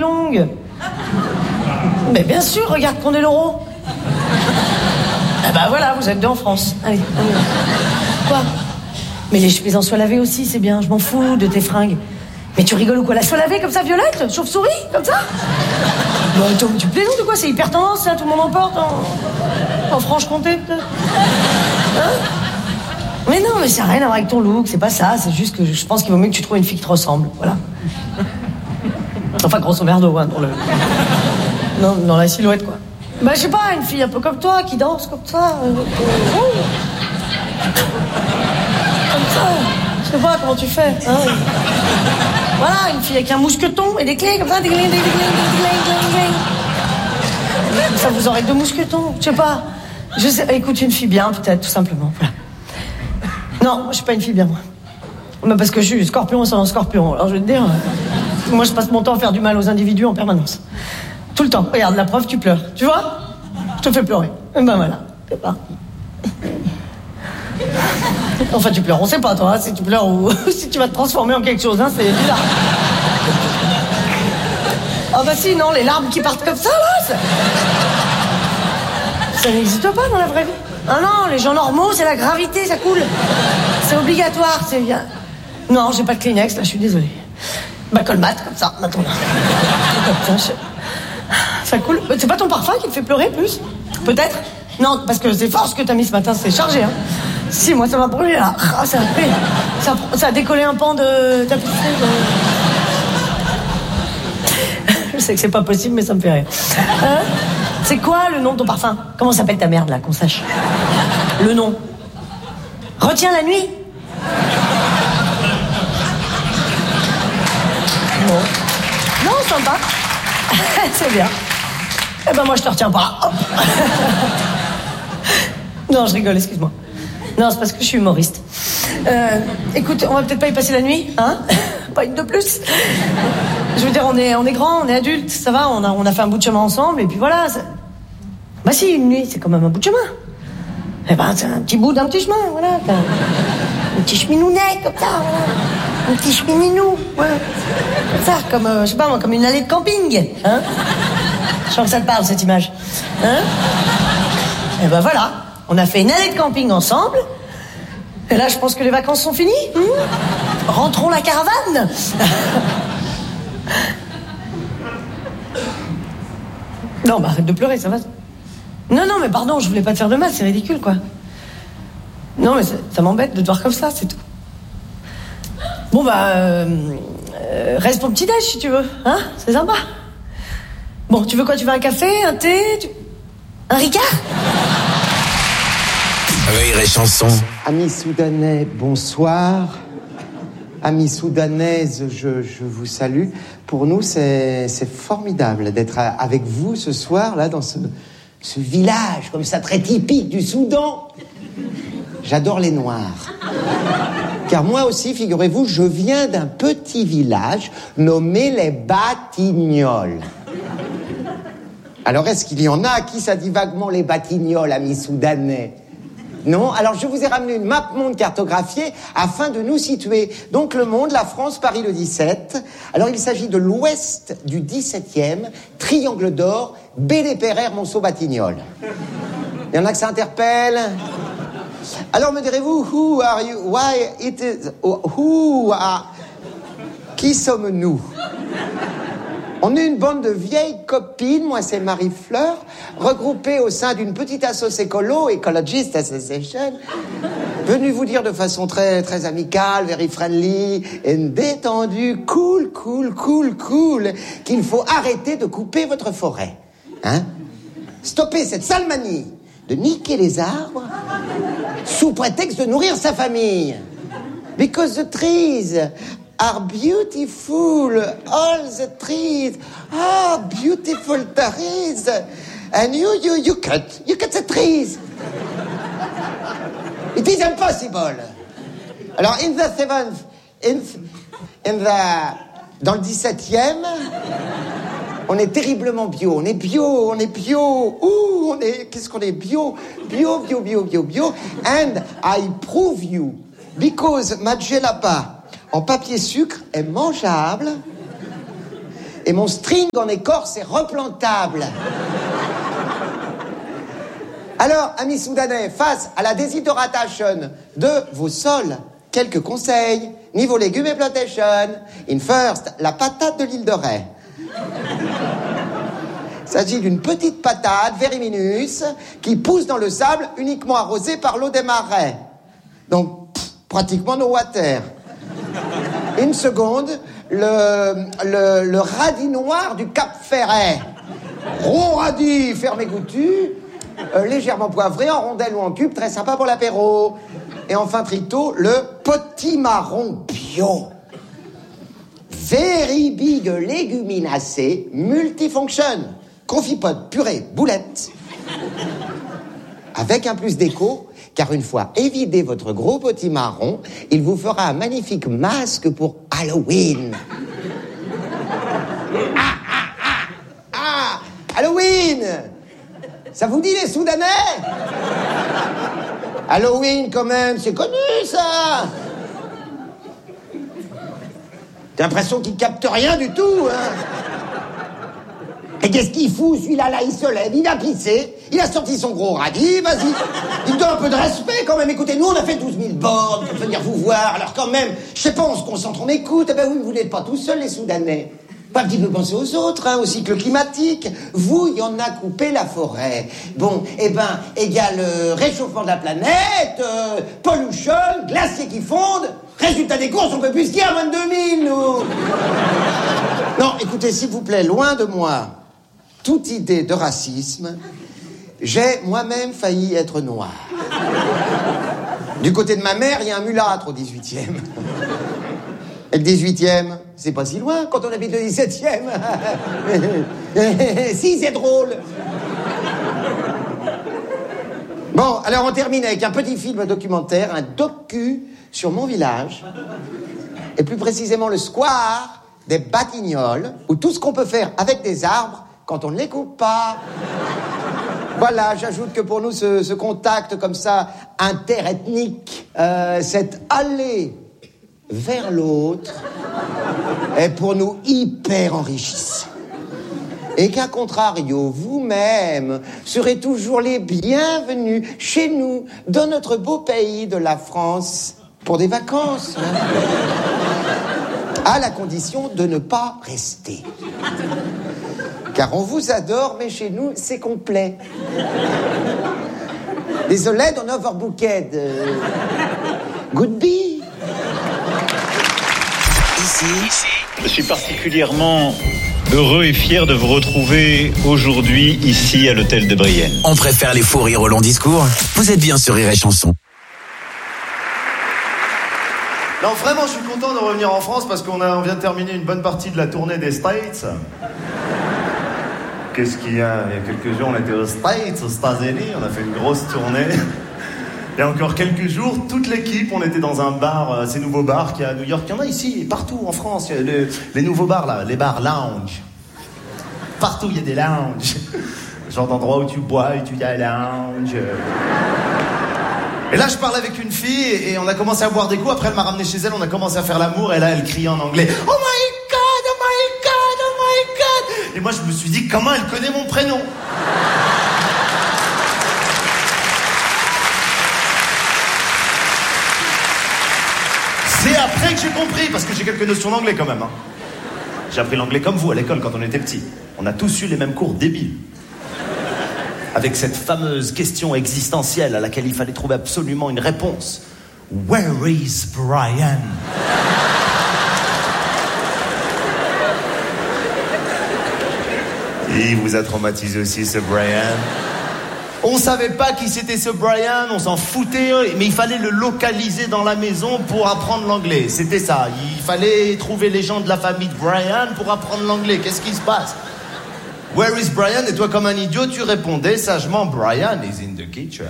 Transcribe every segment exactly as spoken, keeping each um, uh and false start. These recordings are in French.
longues. Mais bien sûr, regarde Candeloro. Ah bah voilà, vous êtes deux en France. Allez, allez. Quoi? Mais les chemises en soie lavée aussi, c'est bien, je m'en fous de tes fringues. Mais tu rigoles ou quoi? La soie lavée comme ça, violette? Chauve-souris? Comme ça? Non, mais tu plaisantes ou quoi? C'est hyper tendance, ça, tout le monde en porte en, en Franche-Comté, peut-être. Hein? Mais non, mais ça n'a rien à voir avec ton look, c'est pas ça, c'est juste que je pense qu'il vaut mieux que tu trouves une fille qui te ressemble, voilà. Enfin, grosso merdo, hein, dans le... Non, dans la silhouette, quoi. Bah, je sais pas, une fille un peu comme toi, qui danse comme ça. Euh, euh, oh. Comme ça. Je sais pas comment tu fais, hein. Voilà, une fille avec un mousqueton et des clés, comme ça, des clés, des clés, des clés, des clés. Ça, vous aurez deux mousquetons, je sais pas. Je sais, écoute, une fille bien, peut-être, tout simplement, voilà. Non, je suis pas une fille bien, moi. Mais parce que je suis scorpion sans scorpion. Alors je vais te dire, moi je passe mon temps à faire du mal aux individus en permanence. Tout le temps. Regarde, la preuve, tu pleures. Tu vois? Je te fais pleurer. Et ben voilà. C'est pas. Enfin, tu pleures. On sait pas, toi, hein, si tu pleures ou si tu vas te transformer en quelque chose, hein, c'est bizarre. Ah bah si, non, les larmes qui partent comme ça, là, ça, ça n'existe pas dans la vraie vie. Ah non, les gens normaux, c'est la gravité, ça coule. C'est obligatoire, c'est bien. Non, j'ai pas de Kleenex, là, je suis désolée. Bah, colmate, comme ça, maintenant. Ça coule. C'est pas ton parfum qui te fait pleurer, plus? Peut-être? Non, parce que c'est fort ce que t'as mis ce matin, c'est chargé, hein. Si, moi, ça m'a brûlé, là. Ah, ça a fait... Ça, ça a décollé un pan de... T'as poussé, de... Je sais que c'est pas possible, mais ça me fait rire. Hein? C'est quoi le nom de ton parfum? Comment s'appelle ta merde, là, qu'on sache? Le nom. Retiens la nuit. Bon. Non, sympa. C'est bien. Eh ben, moi, je te retiens pas. Hop. Non, je rigole, excuse-moi. Non, c'est parce que je suis humoriste. Euh, écoute, on va peut-être pas y passer la nuit, hein? Pas une de plus. Je veux dire, on est, on est grands, on est adultes, ça va, on a, on a fait un bout de chemin ensemble, et puis voilà. Ça... Bah si, une nuit, c'est quand même un bout de chemin. Eh ben, c'est un petit bout d'un petit chemin, voilà. Un petit cheminounet, comme ça, voilà. Un petit chemininou, voilà. Comme ça, comme, euh, je sais pas moi, comme une allée de camping, hein? Je sens que ça te parle, cette image. Hein? Eh ben voilà, on a fait une allée de camping ensemble. Et là, je pense que les vacances sont finies. Hum? Rentrons la caravane. Non, bah arrête de pleurer, ça va. Non, non, mais pardon, je voulais pas te faire de mal, c'est ridicule, quoi. Non, mais ça, ça m'embête de te voir comme ça, c'est tout. Bon, bah, euh, euh, reste pour le petit-déj, si tu veux, hein? C'est sympa. Bon, tu veux quoi? Tu veux un café, un thé, tu... un Ricard? Rire et chanson. Amis soudanais, bonsoir. Amis soudanaises, je, je vous salue. Pour nous, c'est, c'est formidable d'être avec vous ce soir, là, dans ce, ce village, comme ça, très typique du Soudan. J'adore les Noirs. Car moi aussi, figurez-vous, je viens d'un petit village nommé les Batignolles. Alors, est-ce qu'il y en a à qui ça dit vaguement les Batignolles, amis soudanais? Non? Alors, je vous ai ramené une map monde cartographiée afin de nous situer. Donc, le monde, la France, Paris le dix-sept. Alors, il s'agit de l'ouest du dix-septième, triangle d'or, Bélé-Péraire, Monceau-Batignolles. Il y en a que ça interpelle? Alors, me direz-vous, who are you? Why it is... Who are... Qui sommes-nous? On est une bande de vieilles copines, moi c'est Marie-Fleur, regroupées au sein d'une petite asso écolo, Ecologist Association, venue vous dire de façon très, très amicale, very friendly, et détendue, cool, cool, cool, cool, qu'il faut arrêter de couper votre forêt. Hein? Stopper cette sale manie de niquer les arbres sous prétexte de nourrir sa famille. Because the trees are beautiful, all the trees are beautiful trees, and you, you, you cut, you cut the trees. It is impossible. Alors, in the seventh, in, in the, dans le dix-septième, on est terriblement bio, on est bio, on est bio, ouh, on est, qu'est-ce qu'on est bio, bio, bio, bio, bio, bio, and I prove you, because ma djellaba en papier sucre est mangeable Et mon string en écorce est replantable. Alors, amis soudanais, face à la déshydratation de vos sols, quelques conseils. Niveau légumes et plantation. In first, la patate de l'île de Ré. Il s'agit d'une petite patate, veriminus, qui pousse dans le sable uniquement arrosée par l'eau des marais. Donc, pff, pratiquement no water. Une seconde, le, le, le radis noir du Cap Ferret. Gros radis, fermé goûtu, euh, légèrement poivré, en rondelles ou en cubes, très sympa pour l'apéro. Et enfin, trito, le potimarron bio. Very big léguminacé, multifunction. Confipote, purée, boulette. Avec un plus d'écho, car une fois évidé votre gros potimarron, il vous fera un magnifique masque pour Halloween. Ah, ah, ah, ah, Halloween! Ça vous dit les Soudanais? Halloween, quand même, c'est connu, ça! T'as l'impression qu'il capte rien du tout, hein? Et qu'est-ce qu'il fout, celui-là, là, il se lève, il a pissé, il a sorti son gros radis, vas-y, il donne un peu de respect, quand même. Écoutez, nous, on a fait douze mille bornes pour venir vous voir, alors quand même, je sais pas, on se concentre, on écoute. Eh ben oui, vous n'êtes pas tout seuls, les Soudanais. Pas un petit peu penser aux autres, hein, au cycle climatique. Vous, il y en a coupé la forêt. Bon, eh ben, égale euh, réchauffement de la planète, euh, pollution, glaciers qui fondent. Résultat des courses, on peut plus skier à vingt-deux mille, nous. Non, écoutez, s'il vous plaît, loin de moi toute idée de racisme. J'ai moi-même failli être noir. Du côté de ma mère, il y a un mulâtre au dix-huitième. Et le dix-huitième, c'est pas si loin quand on habite le dix-septième. Si, c'est drôle. Bon, alors on termine avec un petit film documentaire, un docu sur mon village, et plus précisément le square des Batignolles, où tout ce qu'on peut faire avec des arbres quand on ne les coupe pas. Voilà, j'ajoute que pour nous, ce, ce contact comme ça, interethnique, euh, cette allée vers l'autre, est pour nous hyper enrichissant. Et qu'à contrario, vous-même serez toujours les bienvenus chez nous, dans notre beau pays de la France, pour des vacances. Hein, à la condition de ne pas rester. Car on vous adore, mais chez nous, c'est complet. Désolé, don't overbooked. Euh... Goodbye. Ici, je suis particulièrement heureux et fier de vous retrouver aujourd'hui ici à l'hôtel de Brienne. On préfère les fous rires au long discours. Vous êtes bien sur Rire et Chanson. Non, vraiment, je suis content de revenir en France parce qu'on a, on vient de terminer une bonne partie de la tournée des States. Qu'est-ce qu'il y a? Il y a quelques jours, on était aux States, aux États-Unis, on a fait une grosse tournée. Il y a encore quelques jours, toute l'équipe, on était dans un bar, ces nouveaux bars qu'il y a à New York. Il y en a ici, partout en France. Il y a les, les nouveaux bars, là, les bars lounge. Partout, il y a des lounges. Genre d'endroit où tu bois et tu dis lounge. Et là, je parlais avec une fille et on a commencé à boire des coups. Après, elle m'a ramené chez elle, on a commencé à faire l'amour. Et là, elle criait en anglais, « Oh my God, oh my God, oh my God !» Et moi, je me suis dit, comment elle connaît mon prénom? C'est après que j'ai compris, parce que j'ai quelques notions d'anglais quand même. Hein. J'ai appris l'anglais comme vous à l'école quand on était petit. On a tous eu les mêmes cours débiles. Avec cette fameuse question existentielle à laquelle il fallait trouver absolument une réponse. Where is Brian? Il vous a traumatisé aussi, ce Brian. On savait pas qui c'était ce Brian, on s'en foutait, mais il fallait le localiser dans la maison pour apprendre l'anglais. C'était ça, il fallait trouver les gens de la famille de Brian pour apprendre l'anglais. Qu'est-ce qui se passe? Where is Brian? Et toi, comme un idiot, tu répondais sagement, Brian is in the kitchen.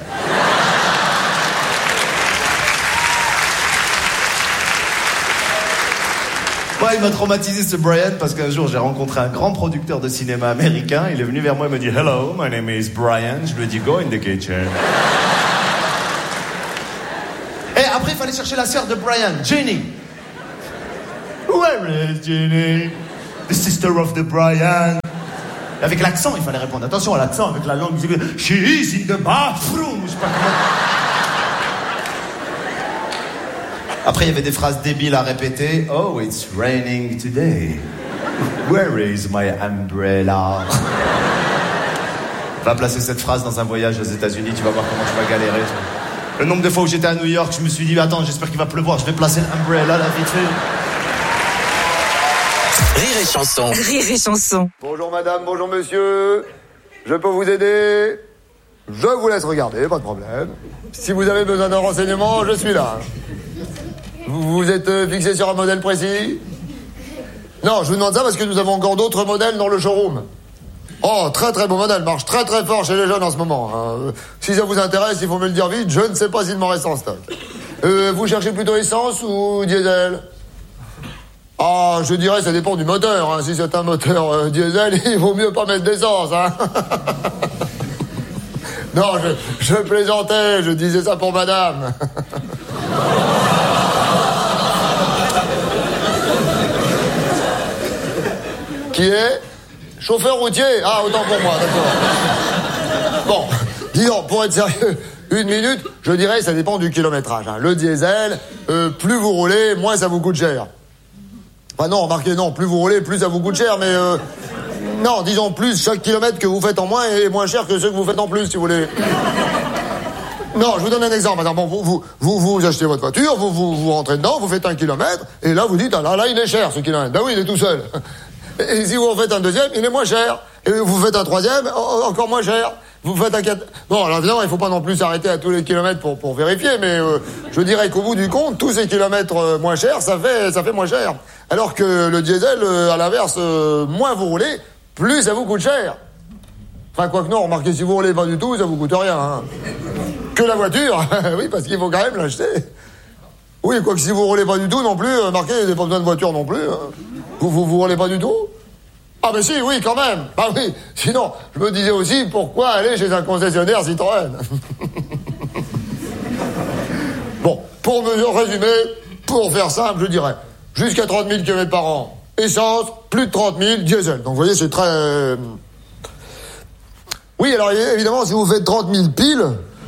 Ouais, il m'a traumatisé ce Brian parce qu'un jour j'ai rencontré un grand producteur de cinéma américain. Il est venu vers moi et m'a dit « Hello, my name is Brian ». Je lui ai dit « Go in the kitchen ». Et après, il fallait chercher la sœur de Brian, Jenny. Where is Jenny? The sister of the Brian. Avec l'accent, il fallait répondre. Attention à l'accent, avec la langue. She is in the bathroom. Je sais pas comment. Après, il y avait des phrases débiles à répéter. Oh, it's raining today. Where is my umbrella? Va placer cette phrase dans un voyage aux États-Unis, tu vas voir comment tu vas galérer. Tu vois. Le nombre de fois où j'étais à New York, je me suis dit, attends, j'espère qu'il va pleuvoir, je vais placer l'umbrella là, vite fait. Rire et chanson. Rire et chanson. Bonjour madame, bonjour monsieur. Je peux vous aider? Je vous laisse regarder, pas de problème. Si vous avez besoin d'un renseignement, je suis là. Vous vous êtes fixé sur un modèle précis? Non, je vous demande ça parce que nous avons encore d'autres modèles dans le showroom. Oh, très très beau modèle, marche très très fort chez les jeunes en ce moment. Hein. Si ça vous intéresse, il faut me le dire vite, je ne sais pas s'il m'en reste en stock. Euh, vous cherchez plutôt essence ou diesel? Ah, je dirais ça dépend du moteur. Hein. Si c'est un moteur euh, diesel, il vaut mieux pas mettre d'essence. Hein. Non, je, je plaisantais, je disais ça pour madame. Qui est? Chauffeur routier? Ah, autant pour moi, d'accord. Bon, disons, pour être sérieux, une minute, je dirais, ça dépend du kilométrage. Hein. Le diesel, euh, plus vous roulez, moins ça vous coûte cher. Enfin non, remarquez, non, plus vous roulez, plus ça vous coûte cher, mais... Euh, non, disons plus, chaque kilomètre que vous faites en moins est moins cher que ceux que vous faites en plus, si vous voulez. Non, je vous donne un exemple. Attends, bon, vous, vous, vous, vous achetez votre voiture, vous, vous, vous rentrez dedans, vous faites un kilomètre, et là, vous dites, ah là, là, il est cher, ce kilomètre. Ben oui, il est tout seul. Et si vous en faites un deuxième, il est moins cher. Et vous faites un troisième, encore moins cher. Vous faites un quatre... Bon, alors évidemment, il faut pas non plus s'arrêter à tous les kilomètres pour, pour vérifier, mais euh, je dirais qu'au bout du compte, tous ces kilomètres euh, moins chers, ça fait, ça fait moins cher. Alors que le diesel, euh, à l'inverse, euh, moins vous roulez, plus ça vous coûte cher. Enfin, quoi que non, remarquez, si vous roulez pas du tout, ça vous coûte rien. Hein. Que la voiture, oui, parce qu'il faut quand même l'acheter. Oui, quoi que si vous roulez pas du tout non plus, remarquez, vous n'avez pas besoin de voiture non plus. Hein. Vous, vous, vous roulez pas du tout? Ah ben si, oui, quand même. Bah oui, sinon, je me disais aussi, pourquoi aller chez un concessionnaire Citroën? Bon, pour me résumer, pour faire simple, je dirais, jusqu'à trente mille kilomètres par an, essence, plus de trente mille, diesel. Donc vous voyez, c'est très... Oui, alors évidemment, si vous faites trente mille piles...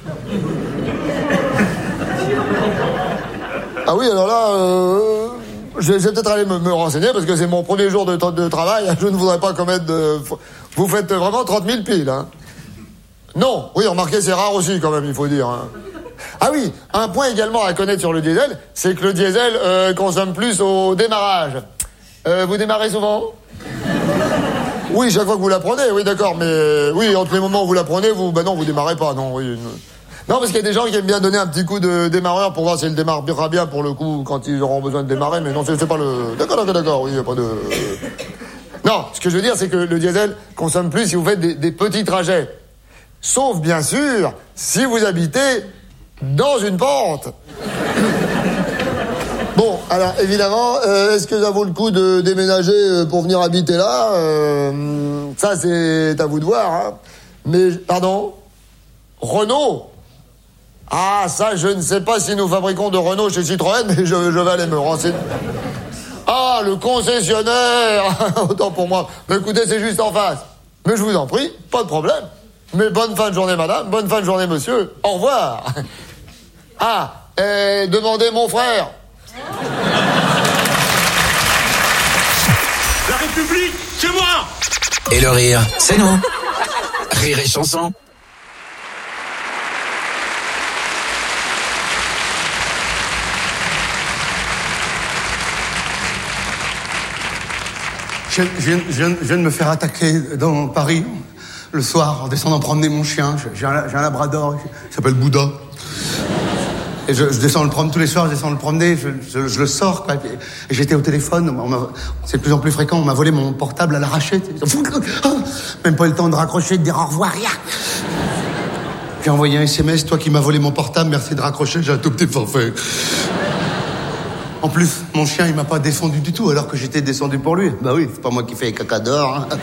Ah oui, alors là... Euh... Je vais peut-être aller me, me renseigner parce que c'est mon premier jour de, de travail. Je ne voudrais pas commettre de... Vous faites vraiment trente mille piles, hein? Non. Oui, remarquez, c'est rare aussi quand même, il faut dire. Hein. Ah oui, un point également à connaître sur le diesel, c'est que le diesel euh, consomme plus au démarrage. Euh, vous démarrez souvent? Oui, chaque fois que vous la prenez, oui, d'accord. Mais oui, entre les moments où vous la prenez, vous... Ben non, vous démarrez pas, non, oui... Non, parce qu'il y a des gens qui aiment bien donner un petit coup de démarreur pour voir si elle démarrera bien pour le coup quand ils auront besoin de démarrer, mais non, c'est, c'est pas le... D'accord, d'accord, d'accord, oui, il n'y a pas de... Non, ce que je veux dire, c'est que le diesel consomme plus si vous faites des, des petits trajets. Sauf, bien sûr, si vous habitez dans une pente. Bon, alors, évidemment, euh, est-ce que ça vaut le coup de déménager pour venir habiter là euh, Ça, c'est à vous de voir, hein. Mais, pardon Renault? Ah, ça, je ne sais pas si nous fabriquons de Renault chez Citroën, mais je, je vais aller me renseigner. Ah, le concessionnaire. Autant pour moi. Mais écoutez, c'est juste en face. Mais je vous en prie, pas de problème. Mais bonne fin de journée, madame. Bonne fin de journée, monsieur. Au revoir. Ah, et demandez mon frère. La République, c'est moi. Et le rire, c'est nous. Rire et chanson. Je viens, je, viens, je viens de me faire attaquer dans Paris, le soir, en descendant promener mon chien. J'ai un, j'ai un labrador, il s'appelle Bouddha. Et je, je descends le promener tous les soirs, je descends le promener, je, je, je le sors, quoi. Et j'étais au téléphone, on m'a, c'est de plus en plus fréquent, on m'a volé mon portable à l'arraché. Même pas eu le temps de raccrocher, de dire au revoir, rien. J'ai envoyé un S M S, toi qui m'as volé mon portable, merci de raccrocher, j'ai un tout petit forfait. En plus, mon chien, il m'a pas descendu du tout, alors que j'étais descendu pour lui. Bah oui, c'est pas moi qui fais les caca dehors. Hein.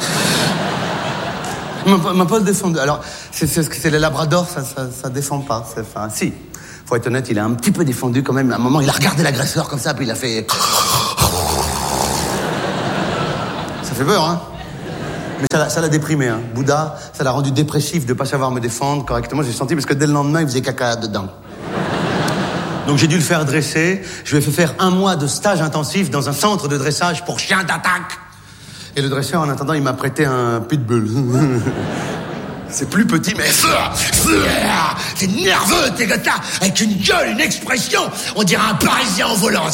Il m'a, m'a pas descendu. Alors, c'est, c'est, c'est les labradors, ça, ça, ça défend pas. C'est, enfin, si. Faut être honnête, il a un petit peu défendu quand même. À un moment, il a regardé l'agresseur comme ça, puis il a fait... Ça fait peur, hein. Mais ça l'a, ça l'a déprimé, hein. Bouddha, ça l'a rendu dépressif de pas savoir me défendre correctement. J'ai senti parce que dès le lendemain, il faisait caca dedans. Donc j'ai dû le faire dresser. Je lui ai fait faire un mois de stage intensif dans un centre de dressage pour chiens d'attaque. Et le dresseur, en attendant, il m'a prêté un pitbull. C'est plus petit, mais c'est nerveux, tes gars-là, avec une gueule, une expression. On dirait un Parisien en volant.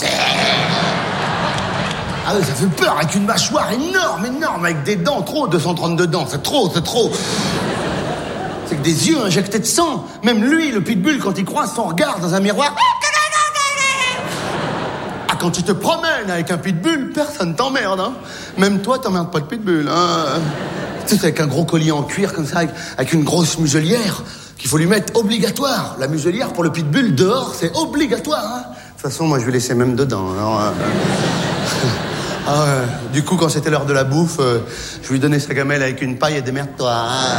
Ah oui, ça fait peur, avec une mâchoire énorme, énorme, avec des dents, trop, deux cent trente-deux dents, c'est trop, c'est trop. C'est que des yeux injectés de sang. Même lui, le pitbull, quand il croise son regard dans un miroir... Ah, quand tu te promènes avec un pitbull, personne t'emmerde, hein. Même toi, t'emmerdes pas de pitbull, hein. Tu sais, avec un gros collier en cuir comme ça, avec, avec une grosse muselière, qu'il faut lui mettre obligatoire. La muselière pour le pitbull, dehors, c'est obligatoire, hein. De toute façon, moi, je vais laisser même dedans, alors... Euh... Ah ouais. Du coup, quand c'était l'heure de la bouffe, euh, je lui donnais sa gamelle avec une paille et démerde-toi. Hein.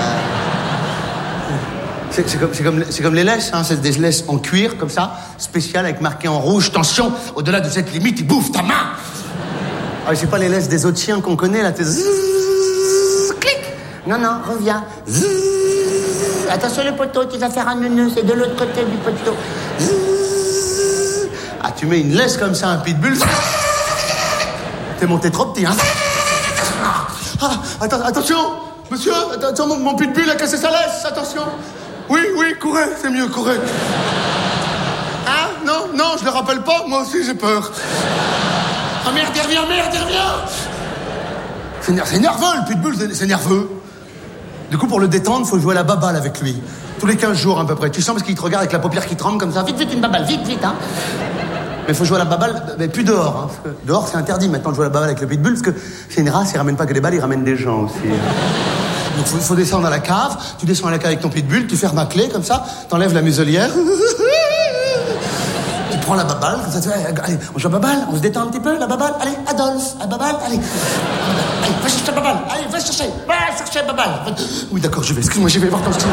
C'est, c'est, comme, c'est, comme, c'est comme les laisses, hein, c'est des laisses en cuir, comme ça, spéciales, avec marqué en rouge, tension, au-delà de cette limite, il bouffe ta main. Ah, c'est pas les laisses des autres chiens qu'on connaît, là, t'es zzzz, clic. Non, non, reviens. Zzzz. Attention le poteau, tu vas faire un neuneu, c'est de l'autre côté du poteau. Zzzz. Ah, tu mets une laisse comme ça, un pitbull. T'es monté trop petit, hein. Ah, attends, attention, monsieur, attention, mon, mon pitbull a cassé sa laisse, attention. Oui, oui, courez, c'est mieux, courez. Hein? Non, non, je le rappelle pas, moi aussi j'ai peur. Ah merde, il revient, merde, il revient. C'est, c'est nerveux, le pitbull, c'est, c'est nerveux. Du coup, pour le détendre, faut jouer à la baballe avec lui. Tous les quinze jours, à peu près. Tu sens parce qu'il te regarde avec la paupière qui tremble comme ça. Vite, vite, une baballe, vite, vite, hein. Mais il faut jouer à la baballe, mais plus dehors. Hein, parce que dehors, c'est interdit maintenant de jouer à la baballe avec le pitbull, parce que c'est une race, il ramène pas que des balles, il ramène des gens aussi. Donc il faut, faut descendre à la cave, tu descends à la cave avec ton pitbull, tu fermes à clé, comme ça, t'enlèves la muselière, tu prends la baballe, comme ça, tu fais, allez, on joue à la baballe, on se détend un petit peu, la baballe, allez, Adolphe, la baballe, allez. Allez, va chercher la baballe, allez, va chercher, va chercher la baballe. Oui, d'accord, je vais, excuse-moi, j'y vais voir ton style.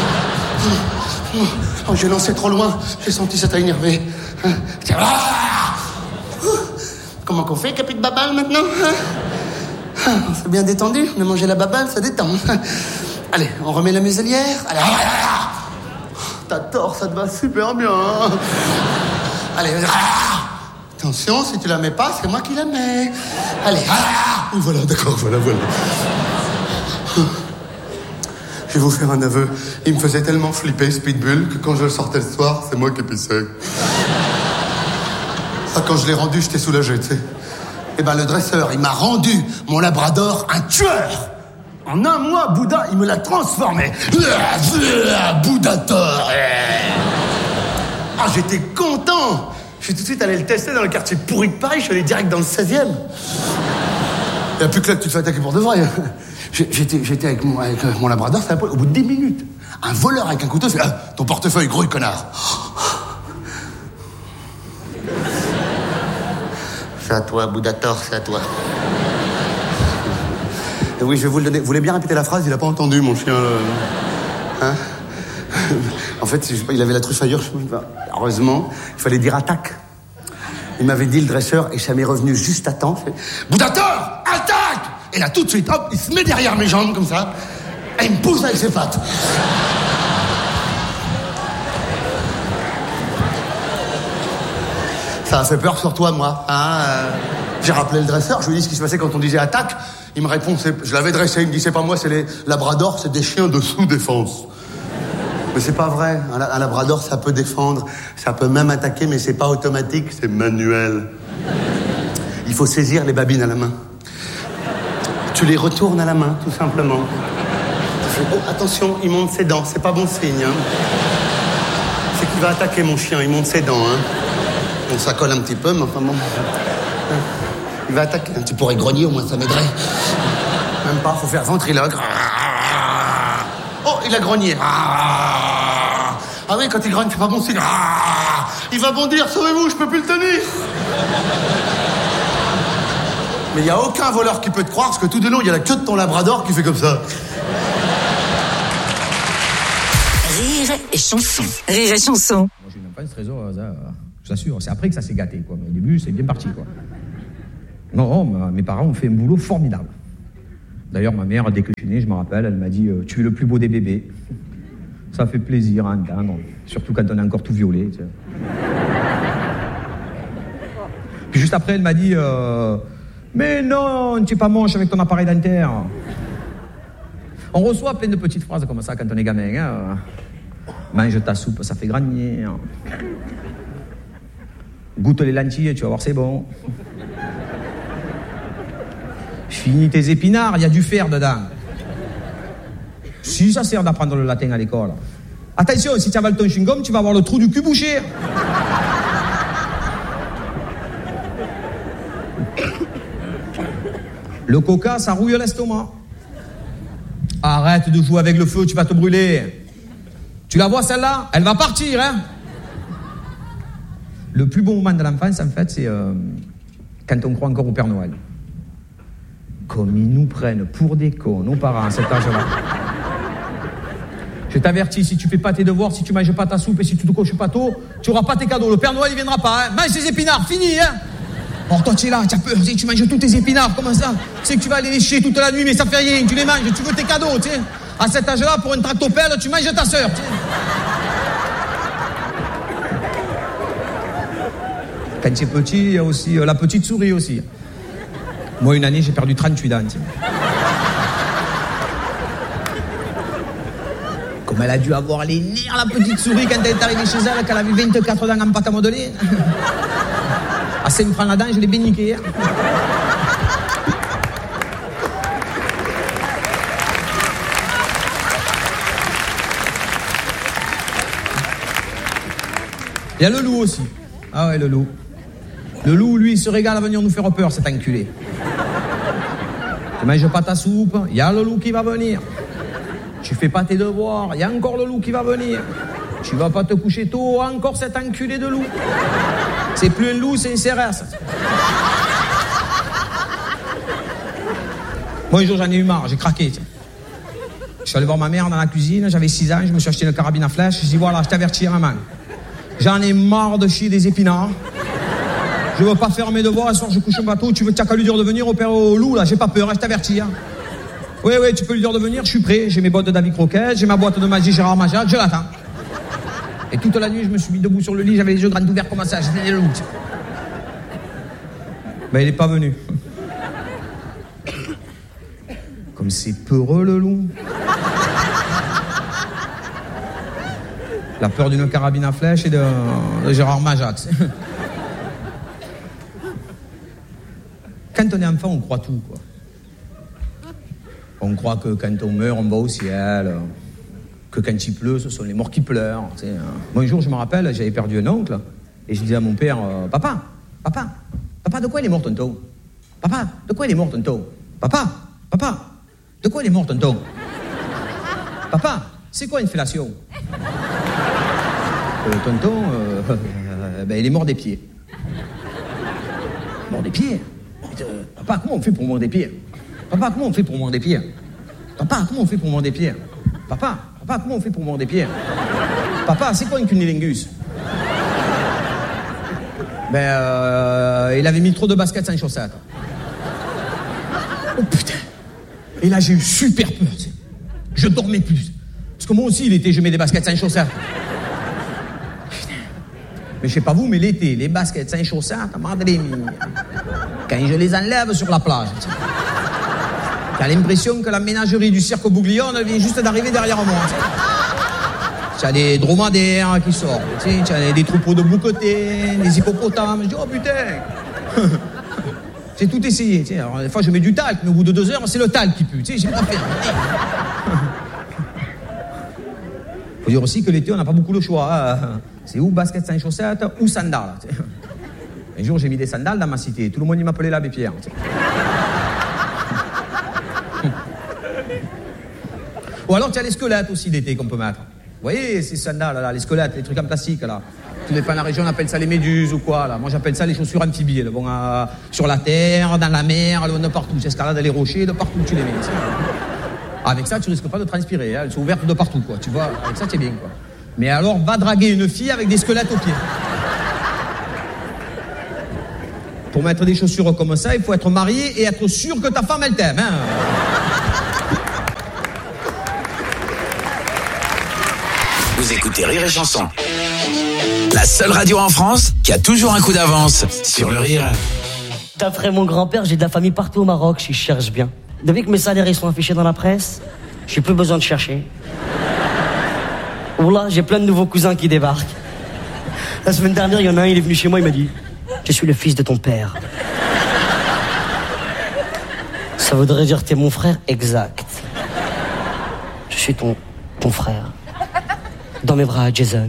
Oh, j'ai lancé trop loin, j'ai senti ça t'a énervé. Comment qu'on fait, capi de baballe, maintenant? On s'est bien détendu, on a mangé la baballe, ça détend. Allez, on remet la muselière. Allez, t'as tort, ça te va super bien. Allez, attention, si tu la mets pas, c'est moi qui la mets. Allez, oui, voilà, d'accord, voilà, voilà. Je vais vous faire un aveu. Il me faisait tellement flipper, ce pitbull, que quand je le sortais le soir, c'est moi qui pissais. Ah, quand je l'ai rendu, j'étais soulagé, tu sais. Eh ben, le dresseur, il m'a rendu mon labrador un tueur. En un mois, Bouddha, il me l'a transformé. Bouddhator. Ah, j'étais content. Je suis tout de suite allé le tester dans le quartier pourri de Paris. Je suis allé direct dans le seizième. Il n'y a plus que là que tu te fais attaquer pour de vrai. J'étais, j'étais avec, mon, avec mon labrador, ça, au bout de dix minutes. Un voleur avec un couteau, c'est ah, ton portefeuille, gros connard. C'est à toi, Bouddhator, c'est à toi. Et oui, je vais vous le donner. Vous voulez bien répéter la phrase? Il a pas entendu, mon chien. Hein? En fait, il avait la truffe ailleurs. Heureusement, il fallait dire attaque. Il m'avait dit le dresseur, et ça m'est revenu juste à temps. Bouddhator, attaque! Et là, tout de suite, hop, il se met derrière mes jambes, comme ça, et il me pousse avec ses pattes. Ça a fait peur sur toi, moi. Hein euh, j'ai rappelé le dresseur, je lui ai dit ce qui se passait quand on disait attaque. Il me répond, c'est, je l'avais dressé, il me dit, c'est pas moi, c'est les labradors, c'est des chiens de sous-défense. Mais c'est pas vrai. Un, un labrador, ça peut défendre, ça peut même attaquer, mais c'est pas automatique, c'est manuel. Il faut saisir les babines à la main. Tu les retournes à la main, tout simplement. Tu fais, oh, attention, il monte ses dents, c'est pas bon signe. Hein. C'est qu'il va attaquer mon chien, il monte ses dents. Hein. Bon, ça colle un petit peu, mais enfin bon. Il va attaquer. Tu pourrais grogner, au moins ça m'aiderait. Même pas, faut faire ventriloque. Oh, il a grogné. Ah oui, quand il grogne, c'est pas bon signe. Il va bondir, sauvez-vous, je peux plus le tenir. Mais il n'y a aucun voleur qui peut te croire, parce que tout de long, il y a la queue de ton labrador qui fait comme ça. Rire et chanson. Rire et chanson. Moi, j'ai une enfance très heureuse, hein. Je t'assure. C'est après que ça s'est gâté, quoi. Mais au début, c'est bien parti, quoi. Non, mes parents ont fait un boulot formidable. D'ailleurs, ma mère, dès que je suis né, je me rappelle, elle m'a dit euh, « Tu es le plus beau des bébés ». Ça fait plaisir à entendre, surtout quand on est encore tout violet. Tu sais. Puis juste après, elle m'a dit euh, « Mais non, tu es pas moche avec ton appareil dentaire ». On reçoit plein de petites phrases comme ça quand on est gamin. Hein. Mange ta soupe, ça fait grandir. Goûte les lentilles, tu vas voir, c'est bon. Finis tes épinards, il y a du fer dedans. Si, ça sert d'apprendre le latin à l'école. Attention, si tu avales ton chewing-gum, tu vas avoir le trou du cul bouché. Le coca, ça rouille l'estomac. Arrête de jouer avec le feu, tu vas te brûler. Tu la vois celle-là? Elle va partir, hein? Le plus beau moment de l'enfance, en fait, c'est euh, quand on croit encore au Père Noël. Comme ils nous prennent pour des cons, nos parents, à cet âge-là. Je t'avertis, si tu fais pas tes devoirs, si tu manges pas ta soupe et si tu te coches pas tôt, tu auras pas tes cadeaux. Le Père Noël, il viendra pas, hein? Mange tes épinards, fini, hein? Or, toi, tu es là, tu as peur, tu manges tous tes épinards, comment ça? Tu sais que tu vas aller les chier toute la nuit, mais ça fait rien, tu les manges, tu veux tes cadeaux, tu sais. À cet âge-là, pour une tractopelle, tu manges ta sœur, tu sais. Quand tu es petit, il y a aussi euh, la petite souris aussi. Moi, une année, j'ai perdu trente-huit dents, tu sais. Comme elle a dû avoir les nerfs, la petite souris, quand elle est arrivée chez elle, qu'elle avait vingt-quatre dents en pâte à modeler. À cinq francs la dent, je l'ai béniqué. Il y a le loup aussi. Ah ouais, le loup. Le loup, lui, il se régale à venir nous faire peur, cet enculé. Tu manges pas ta soupe, il y a le loup qui va venir. Tu fais pas tes devoirs, il y a encore le loup qui va venir. Tu vas pas te coucher tôt, encore cet enculé de loup. C'est plus un loup, c'est une cérès. Moi, un jour, j'en ai eu marre, j'ai craqué. Tiens. Je suis allé voir ma mère dans la cuisine, j'avais six ans, je me suis acheté une carabine à flèche. Je dis voilà, je t'avertis, maman. J'en ai marre de chier des épinards. Je veux pas faire mes devoirs, un soir je couche un bateau, tu veux t'as qu'à lui dire de venir opérer au loup, là, j'ai pas peur, hein, je t'avertis. Hein. Oui, oui, tu peux lui dire de venir, je suis prêt, j'ai mes bottes de David Croquet, j'ai ma boîte de magie Gérard Majac, je l'attends. Et toute la nuit, je me suis mis debout sur le lit, j'avais les yeux grands ouverts comme ça, j'étais le loup. Ben, il est pas venu. Comme c'est peureux, le loup. La peur d'une carabine à flèche et de, de Gérard Majax. Quand on est enfant, on croit tout, quoi. On croit que quand on meurt, on va au ciel, que quand il pleut, ce sont les morts qui pleurent. Tu sais. Moi, un jour, je me rappelle, j'avais perdu un oncle, et je disais à mon père, euh, papa, papa, papa, de quoi il est mort, tonton? Papa, de quoi il est mort, tonton? Papa, papa, de quoi il est mort, tonton? Papa, c'est quoi une fellation? Euh, tonton, euh, euh, ben, il est mort des pieds. Mort des pieds? Euh, papa, comment on fait pour mordre des pieds? Papa, comment on fait pour mordre des pieds? Papa, comment on fait pour mordre des pieds? Papa, papa, comment on fait pour mordre des pieds? Papa, c'est quoi une cunnilingus? Ben, euh, il avait mis trop de baskets sans chaussettes. Oh putain! Et là, j'ai eu super peur, tu sais. Je dormais plus. Parce que moi aussi, l'été, je mets des baskets sans chaussettes. Mais je sais pas vous, mais l'été, les baskets sans chaussettes, madre mia. Quand je les enlève sur la plage, t'as l'impression que la ménagerie du cirque Bouglione vient juste d'arriver derrière moi. T'as des dromadaires qui sortent, t'as des troupeaux de bouquetés, des hippopotames. Je dis, oh putain. J'ai tout essayé. T'sais. Alors, des fois, je mets du talc, mais au bout de deux heures, c'est le talc qui pue. J'ai pas fait. Faut dire aussi que l'été, on n'a pas beaucoup le choix. Hein. C'est ou basket sans chaussettes ou sandales. T'sais. Un jour, j'ai mis des sandales dans ma cité. Tout le monde m'appelait l'abbé Pierre. T'sais. Ou alors, tu as les squelettes aussi l'été qu'on peut mettre. Vous voyez, ces sandales, là, les squelettes, les trucs en plastique, là. Tout dépend de la région, on appelle ça les méduses ou quoi, là. Moi, j'appelle ça les chaussures amphibies. Elles vont euh, sur la terre, dans la mer, elles vont de partout. Tu escalades les rochers, de partout, tu les mets. Avec ça, tu risques pas de transpirer. Hein. Elles sont ouvertes de partout, quoi. Tu vois, avec ça, tu es bien, quoi. Mais alors, va draguer une fille avec des squelettes aux pieds. Pour mettre des chaussures comme ça, il faut être marié et être sûr que ta femme, elle t'aime. Hein. Vous écoutez Rire et Chanson. La seule radio en France qui a toujours un coup d'avance sur le rire. D'après mon grand-père, j'ai de la famille partout au Maroc, si je cherche bien. Depuis que mes salaires ils sont affichés dans la presse, j'ai plus besoin de chercher. Oula, j'ai plein de nouveaux cousins qui débarquent. La semaine dernière, il y en a un, il est venu chez moi, il m'a dit « Je suis le fils de ton père. » Ça voudrait dire « T'es mon frère ?» Exact. Je suis ton, ton frère. Dans mes bras, Jason.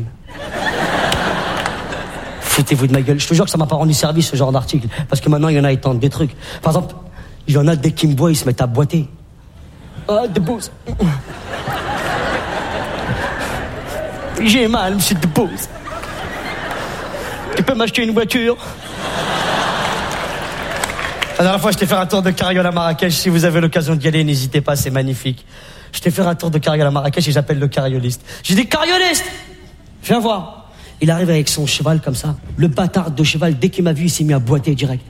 Foutez-vous de ma gueule. Je te jure que ça m'a pas rendu service, ce genre d'article. Parce que maintenant, il y en a, ils tentent des trucs. Par exemple, il y en a, dès qu'ils me voient, ils se mettent à boiter. Ah, de bouse. J'ai mal, monsieur de bouse. Tu peux m'acheter une voiture? La dernière fois, je t'ai fait un tour de carriole à Marrakech. Si vous avez l'occasion d'y aller, n'hésitez pas, c'est magnifique. Je t'ai fait un tour de carriole à Marrakech et j'appelle le carrioliste. J'ai dit, carrioliste, viens voir. Il arrive avec son cheval comme ça. Le bâtard de cheval, dès qu'il m'a vu, il s'est mis à boiter direct.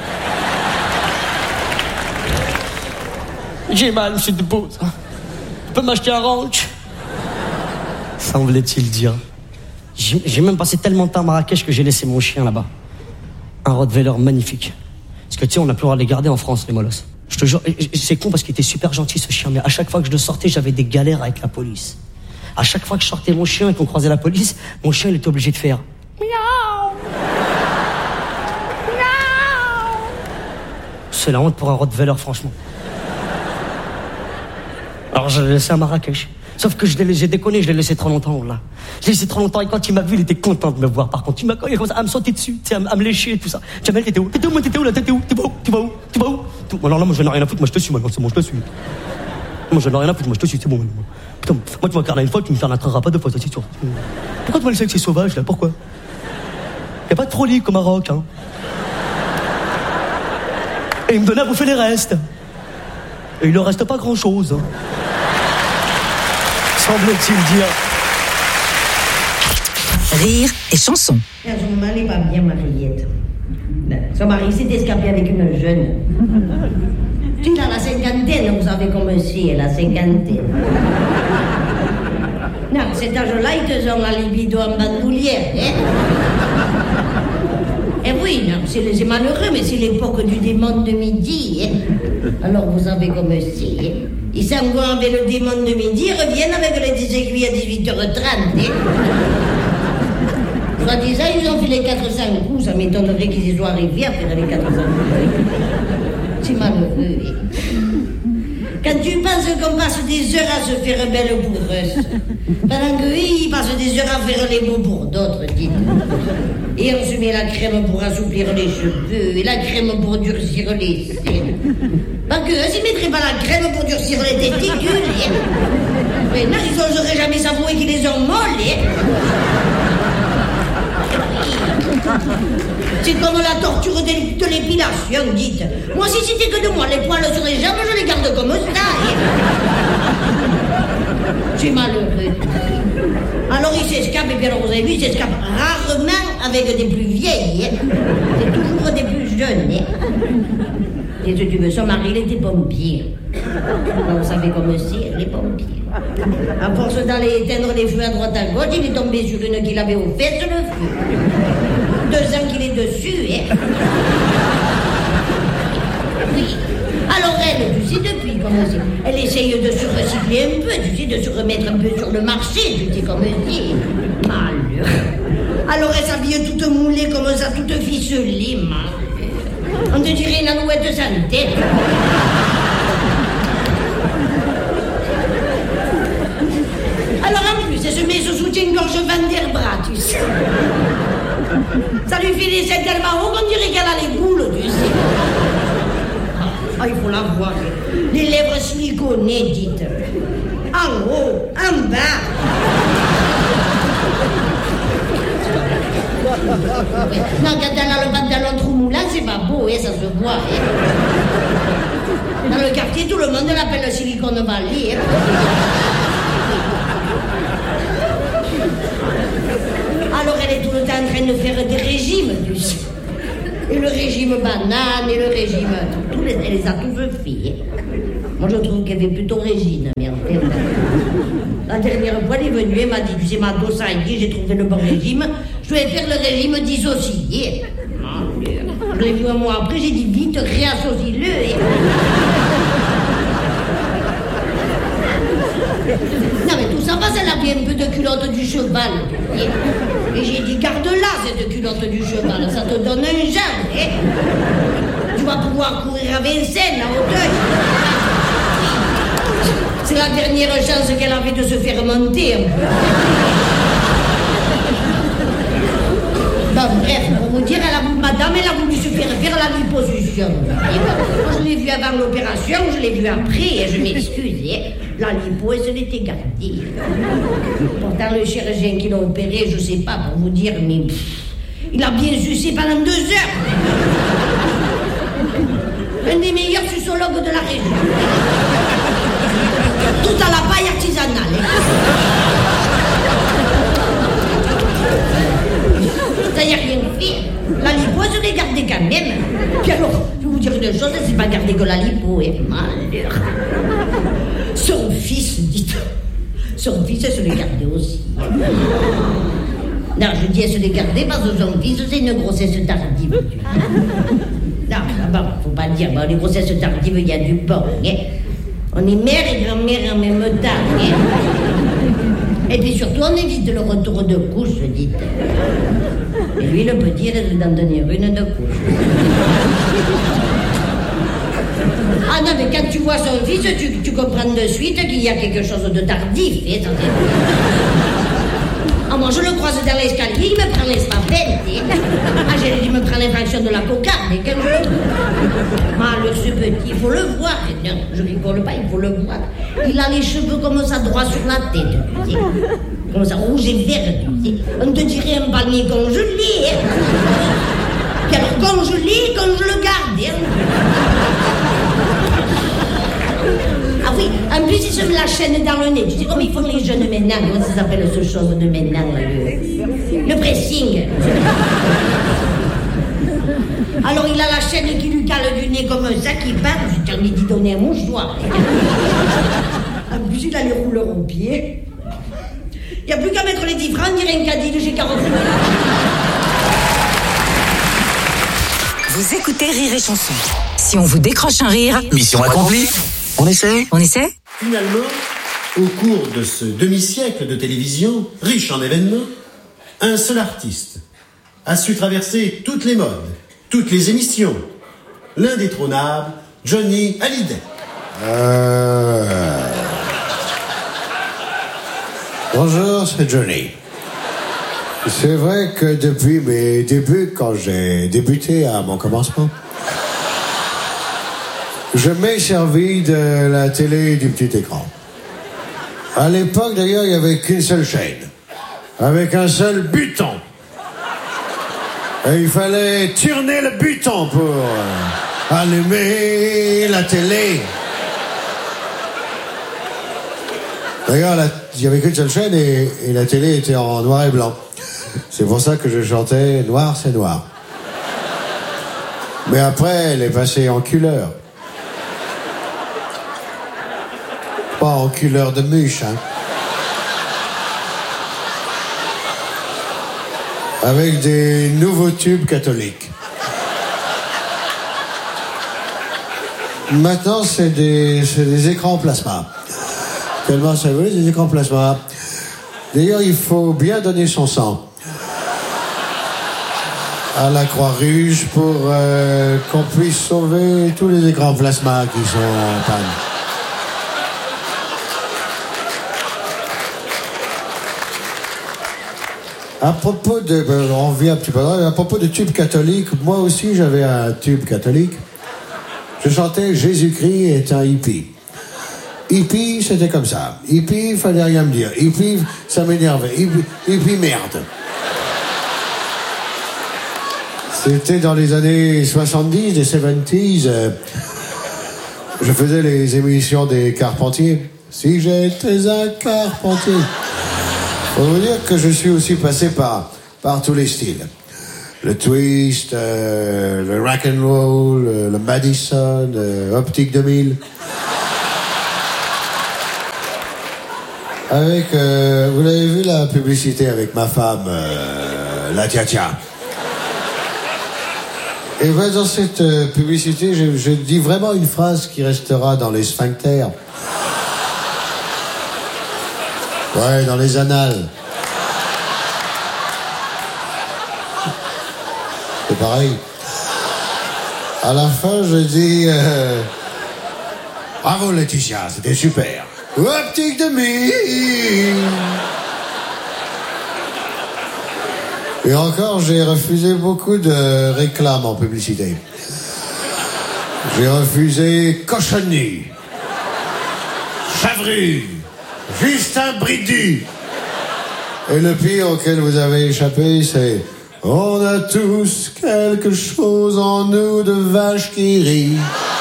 J'ai mal, monsieur de Beauce. Tu peux m'acheter un ranch? Semblait-il dire. J'ai, j'ai même passé tellement de temps à Marrakech que j'ai laissé mon chien là-bas. Un Rottweiler magnifique. Parce que tu sais, on n'a plus le droit de les garder en France, les molosses. Je te jure, c'est con parce qu'il était super gentil ce chien, mais à chaque fois que je le sortais, j'avais des galères avec la police. À chaque fois que je sortais mon chien et qu'on croisait la police, mon chien il était obligé de faire miaou. Miaou. C'est la honte pour un Rottweiler, franchement. Alors je l'ai laissé à Marrakech. Sauf que je l'ai, j'ai déconné, je l'ai laissé trop longtemps là. Je l'ai laissé trop longtemps et quand il m'a vu, il était content de me voir. Par contre, il m'a il a commencé à me sauter dessus, tu sais, à, à me lécher et tout ça. Jamel, t'étais où? T'étais où, moi, t'étais où là? T'étais où? Tu vas où? Tu vas où? Tu vas où? Tout. Alors là, moi, je n'ai rien à foutre, moi, je te suis, moi, c'est bon, je te suis. Moi, je n'ai rien à foutre, moi, je te suis, c'est bon. Moi. Putain, moi, tu m'as carné une fois, tu me carnateras pas deux fois, ça, c'est sûr. Pourquoi tu m'as laissé avec ces sauvages, là? Pourquoi? Y'a pas de frolique au Maroc, hein. Et il me donnait à bouffer les restes. Et il leur reste pas grand-chose, hein. Semble-t-il dire. Rire et chanson. Son mari n'est pas bien, Mariette. Son mari s'est escapé avec une jeune. Il a la cinquantaine, vous savez comme c'est, la cinquantaine. Non, cet âge-là, ils te ont la libido en bandoulière, hein. Eh oui, non, c'est, c'est malheureux, mais c'est l'époque du démon de midi, hein. Alors vous savez comme c'est, hein. Ils s'en vont avec le démon de midi, ils reviennent avec les dix aiguilles à dix-huit heures trente. Hein. Soit disant, ils ont fait les quatre cents coups, ça m'étonnerait qu'ils y soient arrivés à faire les quatre cents coups. C'est malheureux. Hein. Quand tu penses qu'on passe des heures à se faire belle bourreuse, pendant qu'eux, ils passent des heures à faire les beaux pour d'autres, dites. Et on se met la crème pour assouplir les cheveux, et la crème pour durcir les seins. Pas que eux, ils mettraient pas la crème pour durcir les testicules. Mais non, ils n'oseraient jamais s'avouer qu'ils les ont molles. C'est comme la torture de l'épilation, dites. Moi, si c'était que de moi, les poils sur les jambes, je les garde comme ça. C'est malheureux. Alors il s'escape, et puis alors vous avez vu, il s'escape rarement avec des plus vieilles. C'est toujours des plus jeunes. Et si tu veux, son mari, il était pompier. Vous savez comme c'est, les pompiers. À force d'aller éteindre les feux à droite à gauche, il est tombé sur une qu'il avait aux fesses, le feu. Deux ans qu'il est dessus, hein. Oui. Alors elle, tu sais, depuis, comment c'est, elle essaye de se recycler un peu, tu sais, de se remettre un peu sur le marché, tu sais, comme dit. Malheureux. Alors elle s'habille toute moulée comme ça, toute ficelée, malheureux. On te dirait une alouette sans tête. Alors en plus, elle se met ce soutien-gorge Van der Bras, tu sais. Ça lui fait des seins tellement haut qu'on dirait qu'elle a les boules, tu sais. Ah, il faut la voir. Les lèvres siliconées, dites. En haut, en bas. Non, quand elle a le pantalon trop moulant, c'est pas beau, hein, ça se voit. Hein. Dans le quartier, tout le monde l'appelle le Silicon Valley. Hein. Alors elle est tout le temps en train de faire des régimes, tu sais. Et le régime banane, et le régime... Tous les, elle les a tous fait. Moi, je trouve qu'elle fait plutôt régime, mais en fait... Dans dernière fois, elle est venue, elle m'a dit, tu sais, ma dos, ça y est, j'ai trouvé le bon régime, je vais faire le régime dissocié. Je l'ai vu un mois après, j'ai dit, vite, réassocie-le. Et... Non, mais tout ça passe, elle a bien un peu de culotte du cheval. Et j'ai dit, garde-la, cette culotte du cheval, ça te donne un jeune. Et... Tu vas pouvoir courir à Vincennes, à Hauteuil. C'est la dernière chance qu'elle avait de se faire monter un peu. Bon, bref, pour vous dire, elle a voulu, madame, elle a voulu se faire faire la liposuction. Et moi, je l'ai vue avant l'opération, je l'ai vue après, et je m'excuse. La lipo, elle se l'était gardée. Pourtant, le chirurgien qui l'a opéré, je sais pas pour vous dire, mais pff, il a bien sucé pendant deux heures. Un des meilleurs sucologues de la région. Tout à la paille artisanale. Ça y a rien fait. La lipo, je l'ai gardée quand même. Puis alors, je vais vous dire une chose, elle s'est pas gardée que la lipo, et malheur. Son fils, dites. Son fils, elle se l'est gardée aussi. Non, je dis elle se l'est gardée parce que son fils, c'est une grossesse tardive. Non, bon, faut pas dire, bon, les grossesses tardives, il y a du bon, hein. On est mère et grand-mère en même temps, hein. Et puis surtout, on évite le retour de couche, dites. Et lui, le petit, il risque d'en tenir une de couche. Ah non, mais quand tu vois son fils, tu, tu comprends de suite qu'il y a quelque chose de tardif, hein. Ah, moi, je le croise dans l'escalier, il me prend l'estafette. Ah, j'ai dit, il me prend l'infraction de la cocarde. Et quand je le... Ah, le ce petit, il faut le voir. Non, je rigole pas, il faut le voir. Il a les cheveux comme ça, droit sur la tête, tu sais. Comme ça, rouge et vert, tu sais. On te dirait un palmier congelé, hein. Puis alors, congelé, quand je le garde, hein. Ah oui, en plus, il se met la chaîne dans le nez. Tu sais comme ils font les jeunes maintenant, comment ça s'appelle ce chose de maintenant, là, le, le pressing. Alors, il a la chaîne qui lui cale du nez comme ça, qui part. J'ai envie d'y donner un mouchoir. En plus, il a les rouleurs aux pieds. Il n'y a plus qu'à mettre les dix francs, on dirait un caddie de chez Carrefour. Vous écoutez Rire et Chanson. Si on vous décroche un rire... Mission accomplie. On essaie On essaie Finalement, au cours de ce demi-siècle de télévision, riche en événements, un seul artiste a su traverser toutes les modes, toutes les émissions. L'indétrônable Johnny Hallyday. Euh... Bonjour, c'est Johnny. C'est vrai que depuis mes débuts, quand j'ai débuté à mon commencement, je m'ai servi de la télé du petit écran. À l'époque, d'ailleurs, il n'y avait qu'une seule chaîne, avec un seul buton. Et il fallait tourner le buton pour allumer la télé. D'ailleurs, la... il n'y avait qu'une seule chaîne et... et la télé était en noir et blanc. C'est pour ça que je chantais « Noir, c'est noir ». Mais après, elle est passée en couleur. Pas en couleur de mûche, hein. Avec des nouveaux tubes catholiques. Maintenant, c'est des, c'est des écrans plasma. Tellement ça veut, des écrans plasma. D'ailleurs, il faut bien donner son sang à la Croix-Rouge pour euh, qu'on puisse sauver tous les écrans plasma qui sont en panne. À propos de... On revient un petit peu là. À propos de tube catholique, moi aussi j'avais un tube catholique. Je chantais « Jésus-Christ est un hippie ». Hippie, c'était comme ça. Hippie, il fallait rien me dire. Hippie, ça m'énervait. Hippie, hippie, merde. C'était dans les années soixante-dix, les soixante-dix. Euh, je faisais les émissions des Carpentiers. Si j'étais un Carpentier. Faut vous dire que je suis aussi passé par, par tous les styles. Le twist, euh, le rock and roll, le, le Madison, le Optique deux mille. Avec, euh, vous l'avez vu la publicité avec ma femme, euh, la tia-tia. Et ben, dans cette euh, publicité, je, je dis vraiment une phrase qui restera dans les sphincters. Ouais, dans les annales. C'est pareil. À la fin, je dis... Euh, bravo Laetitia, c'était super. Optique de mine. Et encore, j'ai refusé beaucoup de réclames en publicité. J'ai refusé cochonnerie, chavrue, Justin Bridu. Et le pire auquel vous avez échappé, c'est « On a tous quelque chose en nous de vache qui rit ».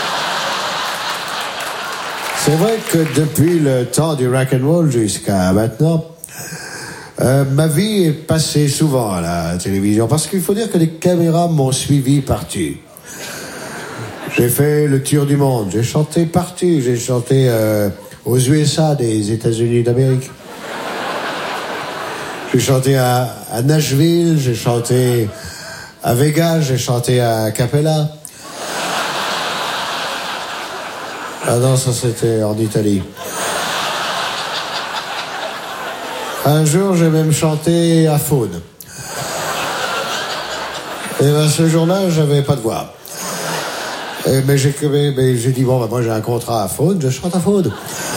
C'est vrai que depuis le temps du rock'n'roll jusqu'à maintenant, euh, ma vie est passée souvent à la télévision parce qu'il faut dire que les caméras m'ont suivi partout. J'ai fait le tour du monde, j'ai chanté partout, j'ai chanté euh, aux U S A des États-Unis d'Amérique. J'ai chanté à, à Nashville, j'ai chanté à Vegas, j'ai chanté à Capella. Ah non, ça c'était en Italie. Un jour, j'ai même chanté à Faune. Et ben ce jour-là, j'avais pas de voix. Et, mais j'ai mais, mais j'ai dit, bon, ben, moi j'ai un contrat à Faune, je chante à Faune.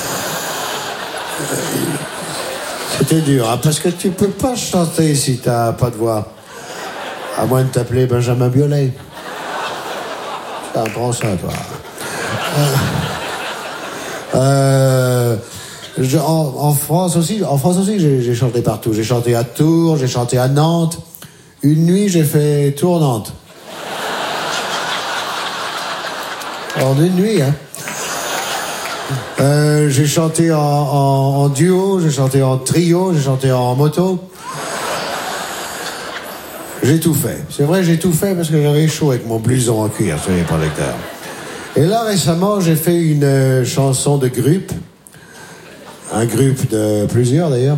C'était dur, hein, parce que tu peux pas chanter si t'as pas de voix. À moins de t'appeler Benjamin Biolay. Ça prend ça, toi. Euh, euh, je, en, en France aussi, en France aussi, j'ai, j'ai chanté partout. J'ai chanté à Tours, j'ai chanté à Nantes. Une nuit, j'ai fait Tour-Nantes. En une nuit, hein. Euh, j'ai chanté en, en, en duo, j'ai chanté en trio, j'ai chanté en moto. J'ai tout fait. C'est vrai, j'ai tout fait parce que j'avais chaud avec mon blouson en cuir sur les protecteurs. Et là, récemment, j'ai fait une euh, chanson de groupe. Un groupe de plusieurs, d'ailleurs.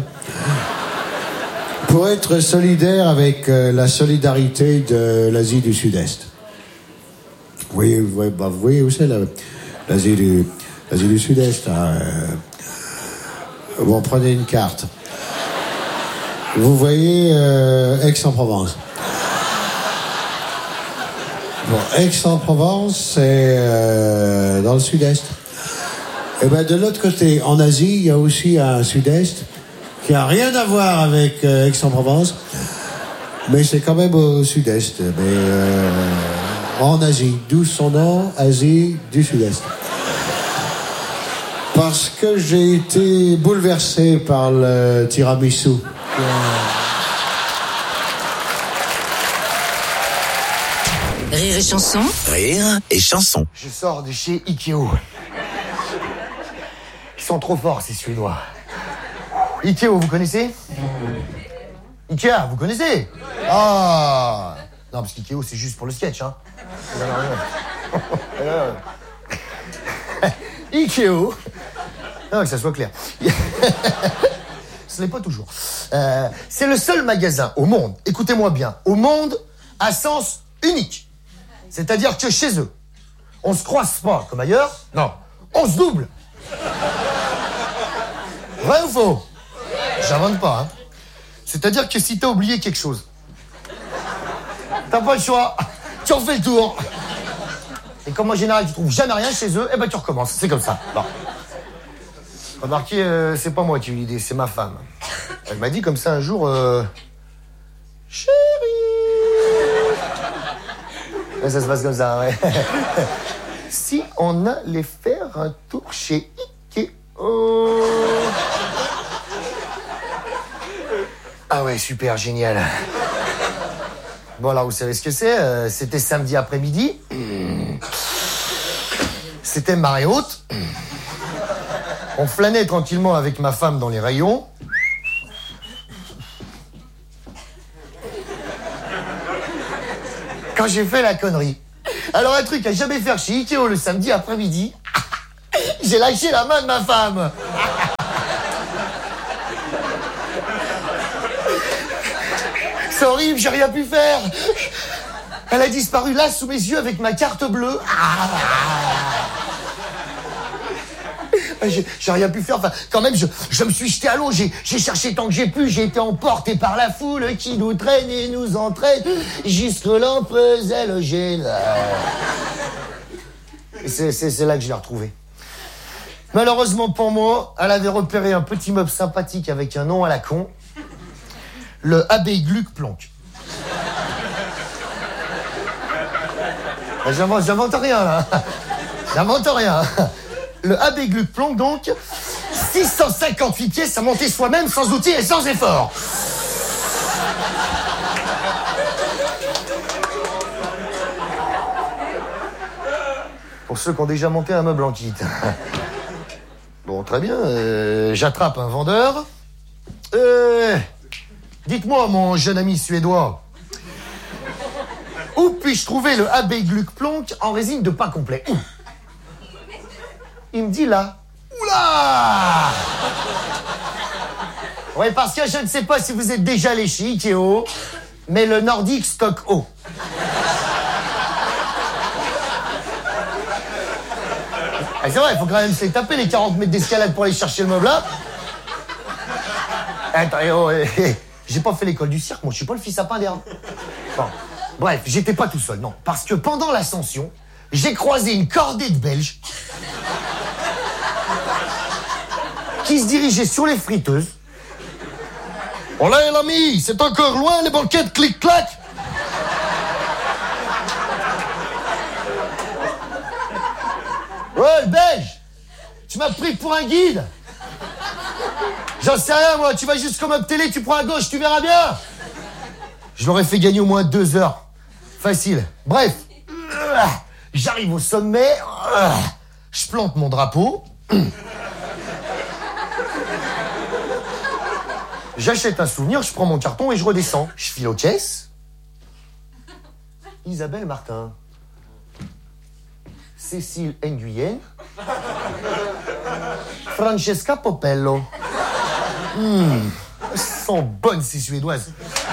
Pour être solidaire avec euh, la solidarité de l'Asie du Sud-Est. Vous voyez, vous voyez, bah, vous voyez où c'est, là, l'Asie du, l'Asie du Sud-Est. Hein, euh... Bon, prenez une carte. Vous voyez euh, Aix-en-Provence. Bon, Aix-en-Provence, c'est euh, dans le sud-est. Et ben de l'autre côté, en Asie, il y a aussi un sud-est qui a rien à voir avec euh, Aix-en-Provence, mais c'est quand même au sud-est, mais euh, en Asie, d'où son nom, Asie du Sud-Est. Parce que j'ai été bouleversé par le tiramisu. Rire et chanson. Rire et chanson. Je sors de chez Ikeo. Ils sont trop forts, ces Suédois. Ikeo, vous connaissez? Ikea, vous connaissez? Ah non, parce qu'Ikeo, c'est juste pour le sketch, hein. Ikeo. Non, que ça soit clair. Ce n'est pas toujours. Euh, c'est le seul magasin au monde, écoutez-moi bien, au monde à sens unique. C'est-à-dire que chez eux, on se croise pas comme ailleurs, non, on se double. Vrai ou faux? J'invente pas, hein. C'est-à-dire que si t'as oublié quelque chose, t'as pas le choix, tu refais le tour. Et comme en général, tu trouves jamais rien chez eux, eh ben tu recommences, c'est comme ça. Bon. Remarquez, euh, c'est pas moi qui ai eu l'idée, c'est ma femme. Elle m'a dit comme ça un jour, euh... chérie. Ouais, ça se passe comme ça, ouais. Si on allait faire un tour chez Ikea. Ah ouais, super, génial. Bon, alors, vous savez ce que c'est, euh, c'était samedi après-midi. C'était marée haute. On flânait tranquillement avec ma femme dans les rayons. Quand j'ai fait la connerie. Alors un truc à jamais faire chez Ikeo le samedi après-midi, j'ai lâché la main de ma femme. C'est horrible, j'ai rien pu faire. Elle a disparu là, sous mes yeux, avec ma carte bleue. Ah. J'ai, j'ai rien pu faire. Enfin, quand même, je, je me suis jeté à l'eau. J'ai, j'ai cherché tant que j'ai pu. J'ai été emporté par la foule qui nous traîne et nous entraîne jusque l'empesait le gène. C'est, c'est, c'est là que je l'ai retrouvée. Malheureusement pour moi, elle avait repéré un petit meuble sympathique avec un nom à la con. Le Abbé Gluck Planck. J'invente, j'invente rien, là. J'invente rien. Le Abbé Gluck Planck, donc, six cent cinquante-huit pièces à monter soi-même, sans outils et sans effort. Pour ceux qui ont déjà monté un meuble en kit. Bon, très bien. Euh, j'attrape un vendeur. Euh, dites-moi, mon jeune ami suédois, où puis-je trouver le Abbé Gluck Planck en résine de pain complet? Où? Il me dit là. Oula! Ouais, parce que je ne sais pas si vous êtes déjà allé chez Ikea, mais le Nordic Stock haut. Ah, c'est vrai, il faut quand même se les taper les quarante mètres d'escalade pour aller chercher le meuble là. Attends, oh, eh, eh, j'ai pas fait l'école du cirque, moi, je suis pas le fils à pain d'herbe. Bon, bref, j'étais pas tout seul, non. Parce que pendant l'ascension, j'ai croisé une cordée de Belges qui se dirigeaient sur les friteuses. Oh là, l'ami, c'est encore loin les banquettes clic-clac. Ouais, le Belge, tu m'as pris pour un guide. J'en sais rien, moi, tu vas juste comme up télé, tu prends à gauche, tu verras bien. Je l'aurais fait gagner au moins deux heures. Facile. Bref, j'arrive au sommet, je plante mon drapeau, j'achète un souvenir, je prends mon carton et je redescends. Je file aux caisses. Isabelle Martin. Cécile Nguyen. Francesca Popello. Mmh, elles sont bonnes, ces Suédoises.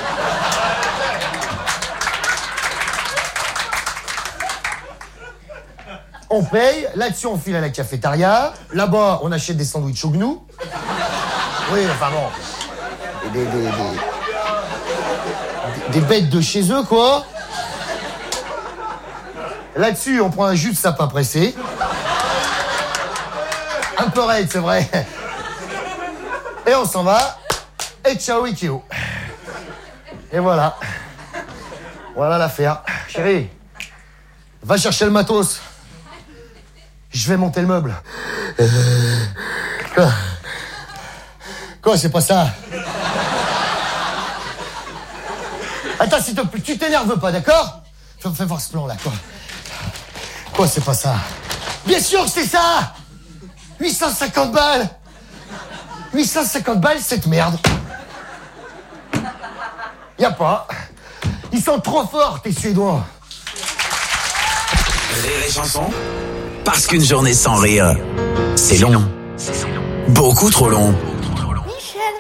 On paye, là-dessus on file à la cafétéria. Là-bas, on achète des sandwichs au gnou. Oui, enfin bon. Des, des, des, des bêtes de chez eux, quoi. Là-dessus, on prend un jus de sapin pressé. Un peu raide, c'est vrai. Et on s'en va. Et ciao, Ikea. Et voilà. Voilà l'affaire. Chérie, va chercher le matos. Je vais monter le meuble. Euh... Quoi Quoi, c'est pas ça? Attends, s'il te plaît, tu t'énerves pas, d'accord? Fais voir ce plan là, quoi. Quoi, c'est pas ça? Bien sûr que c'est ça! huit cent cinquante balles! huit cent cinquante balles, cette merde! Y a pas. Ils sont trop forts, tes Suédois! Rire et chanson. Parce qu'une journée sans rire, c'est long. Beaucoup trop long. Michel!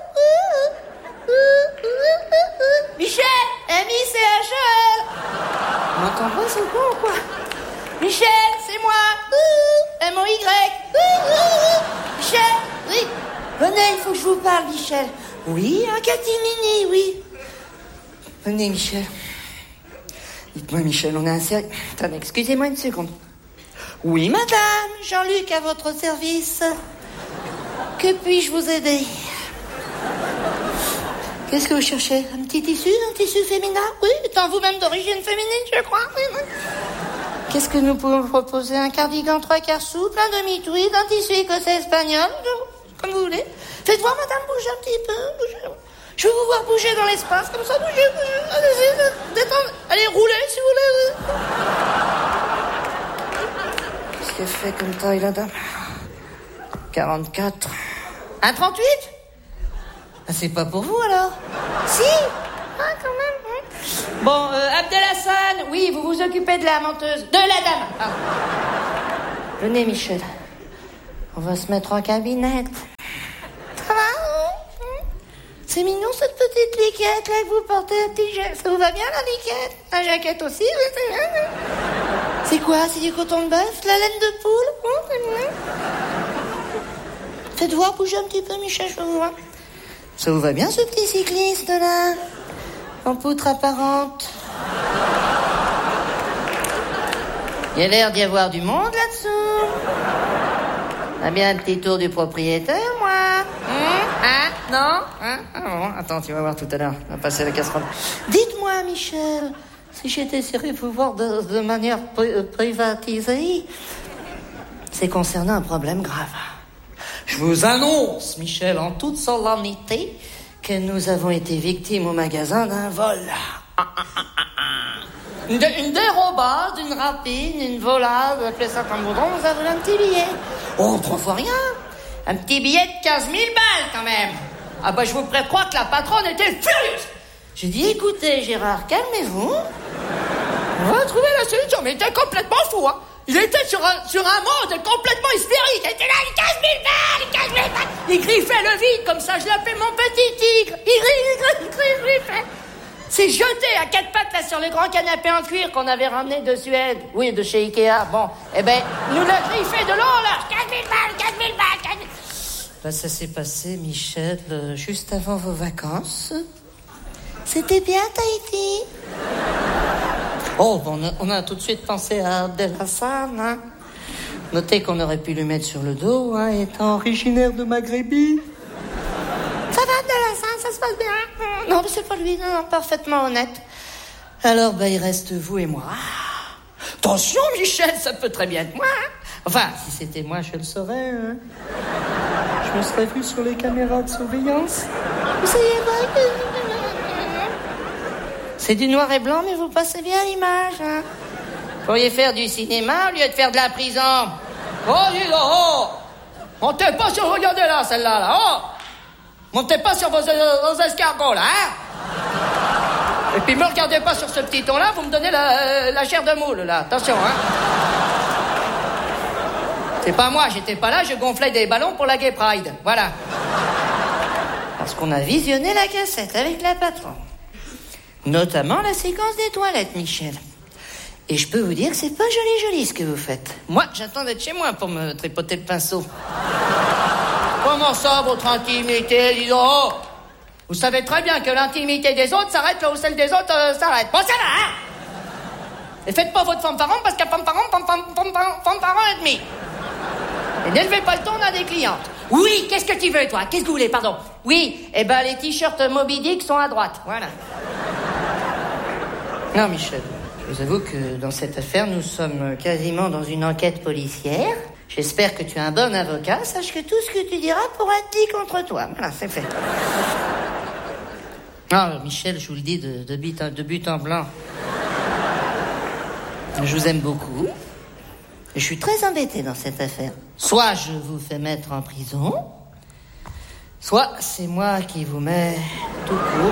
Michel! M I C H E L! On m'entend pas, c'est quoi ou quoi? Michel, c'est moi! M O Y! Michel! Oui! Venez, il faut que je vous parle, Michel. Oui, un catimini, oui. Venez, Michel. Dites-moi, Michel, on a un service... Attendez, excusez-moi une seconde. Oui, madame, Jean-Luc à votre service. Que puis-je vous aider? Qu'est-ce que vous cherchez? Un petit tissu? Un tissu féminin? Oui, étant vous-même d'origine féminine, je crois. Oui, oui. Qu'est-ce que nous pouvons vous proposer? Un cardigan trois quarts souple, un demi-tweed, un tissu écossais espagnol, comme vous voulez. Faites voir, madame, bouger un petit peu. Bougez. Je veux vous voir bouger dans l'espace, comme ça, bougez, bougez. Allez-y, détendez. Allez, roulez, si vous voulez. Qu'est-ce qu'elle fait comme taille, la dame? quarante-quatre. Un trente-huit? Ah, c'est pas pour vous, alors? Si? Ah, quand même, oui. Bon, euh, Abdelhassan, oui, vous vous occupez de la menteuse. De la dame. Ah. Venez, Michel. On va se mettre en cabinette. Ça va? C'est c'est mignon cette petite liquette là que vous portez, un petit jet. Ça vous va bien la liquette? La jaquette aussi, c'est bien. C'est quoi? C'est du coton de bœuf? La laine de poule? Hum, c'est bien. Faites voir, bougez un petit peu, Michel, je veux voir. Ça vous va bien ce petit cycliste là? En poutre apparente. Il y a l'air d'y avoir du monde là-dessous. Ah bien un petit tour du propriétaire, moi. Hum, hein? Non? Hein? Ah bon, attends, tu vas voir tout à l'heure. On va passer la casserole. Dites-moi, Michel, si j'étais serré vous voir de, de manière pri- privatisée, c'est concernant un problème grave. Je vous annonce, Michel, en toute solennité, que nous avons été victimes au magasin d'un vol. Une, dé- une dérobade, une rapine, une volade, appelez ça comme vous voudrez, vous avez un petit billet. Oh, trois fois rien. Un petit billet de quinze mille balles, quand même. Ah bah, je vous ferai croire que la patronne était furieuse. J'ai dit, écoutez, Gérard, calmez-vous. On va trouver la solution. Mais il était complètement fou, hein. Il était sur un, sur un mode complètement hystérique. Il était là, les quinze mille balles, les quinze mille balles. Il griffait le vide, comme ça, je l'appelais mon petit tigre. Il griffait, il griffait, il griffait. C'est jeté à quatre pattes, là, sur le grand canapé en cuir qu'on avait ramené de Suède. Oui, de chez Ikea. Bon, eh ben, nous l'a griffé de l'eau, là. quinze mille balles, quinze mille balles, quinze mille. Ben, ça s'est passé, Michel, euh, juste avant vos vacances. C'était bien, Tahiti? Oh, bon, on a, on a tout de suite pensé à Abdel Hassan, hein. Notez qu'on aurait pu lui mettre sur le dos, hein, étant originaire de Maghrébie. Ça va, Abdel Hassan, ça se passe bien? Non, mais c'est pas lui, non, non, parfaitement honnête. Alors, ben, il reste vous et moi. Attention, Michel, ça peut très bien être moi, hein. Enfin, si c'était moi, je le saurais, hein. Je me serais vu sur les caméras de surveillance. Vous savez pas. C'est du noir et blanc, mais vous passez bien l'image, hein. Vous pourriez faire du cinéma au lieu de faire de la prison. Oh, dis donc, oh. Montez pas sur... Regardez là, celle-là, là, oh. Montez pas sur vos, vos escargots, là, hein. Et puis me regardez pas sur ce petit ton-là, vous me donnez la, la chair de moule, là. Attention, hein. C'est pas moi, j'étais pas là, je gonflais des ballons pour la Gay Pride. Voilà. Parce qu'on a visionné la cassette avec la patronne. Notamment la séquence des toilettes, Michel. Et je peux vous dire que c'est pas joli joli ce que vous faites. Moi, j'attends d'être chez moi pour me tripoter le pinceau. Comment ça, votre intimité, dis donc? Oh, vous savez très bien que l'intimité des autres s'arrête là où celle des autres euh, s'arrête. Bon, ça va, hein? Et faites pas votre fanfaron parce qu'à fanfaron, fanfaron, fanfaron, fanfaron et demi. Et n'élevez pas le ton à des clientes. Oui, qu'est-ce que tu veux, toi? Qu'est-ce que vous voulez, pardon? Oui, eh ben, les t-shirts Moby Dick sont à droite. Voilà. Non, Michel, je vous avoue que dans cette affaire, nous sommes quasiment dans une enquête policière. J'espère que tu es un bon avocat. Sache que tout ce que tu diras pourra être dit contre toi. Voilà, c'est fait. Ah, Michel, je vous le dis de, de, but, en, de but en blanc. Je vous aime beaucoup. Et je suis très embêté dans cette affaire. Soit je vous fais mettre en prison, soit c'est moi qui vous mets tout court.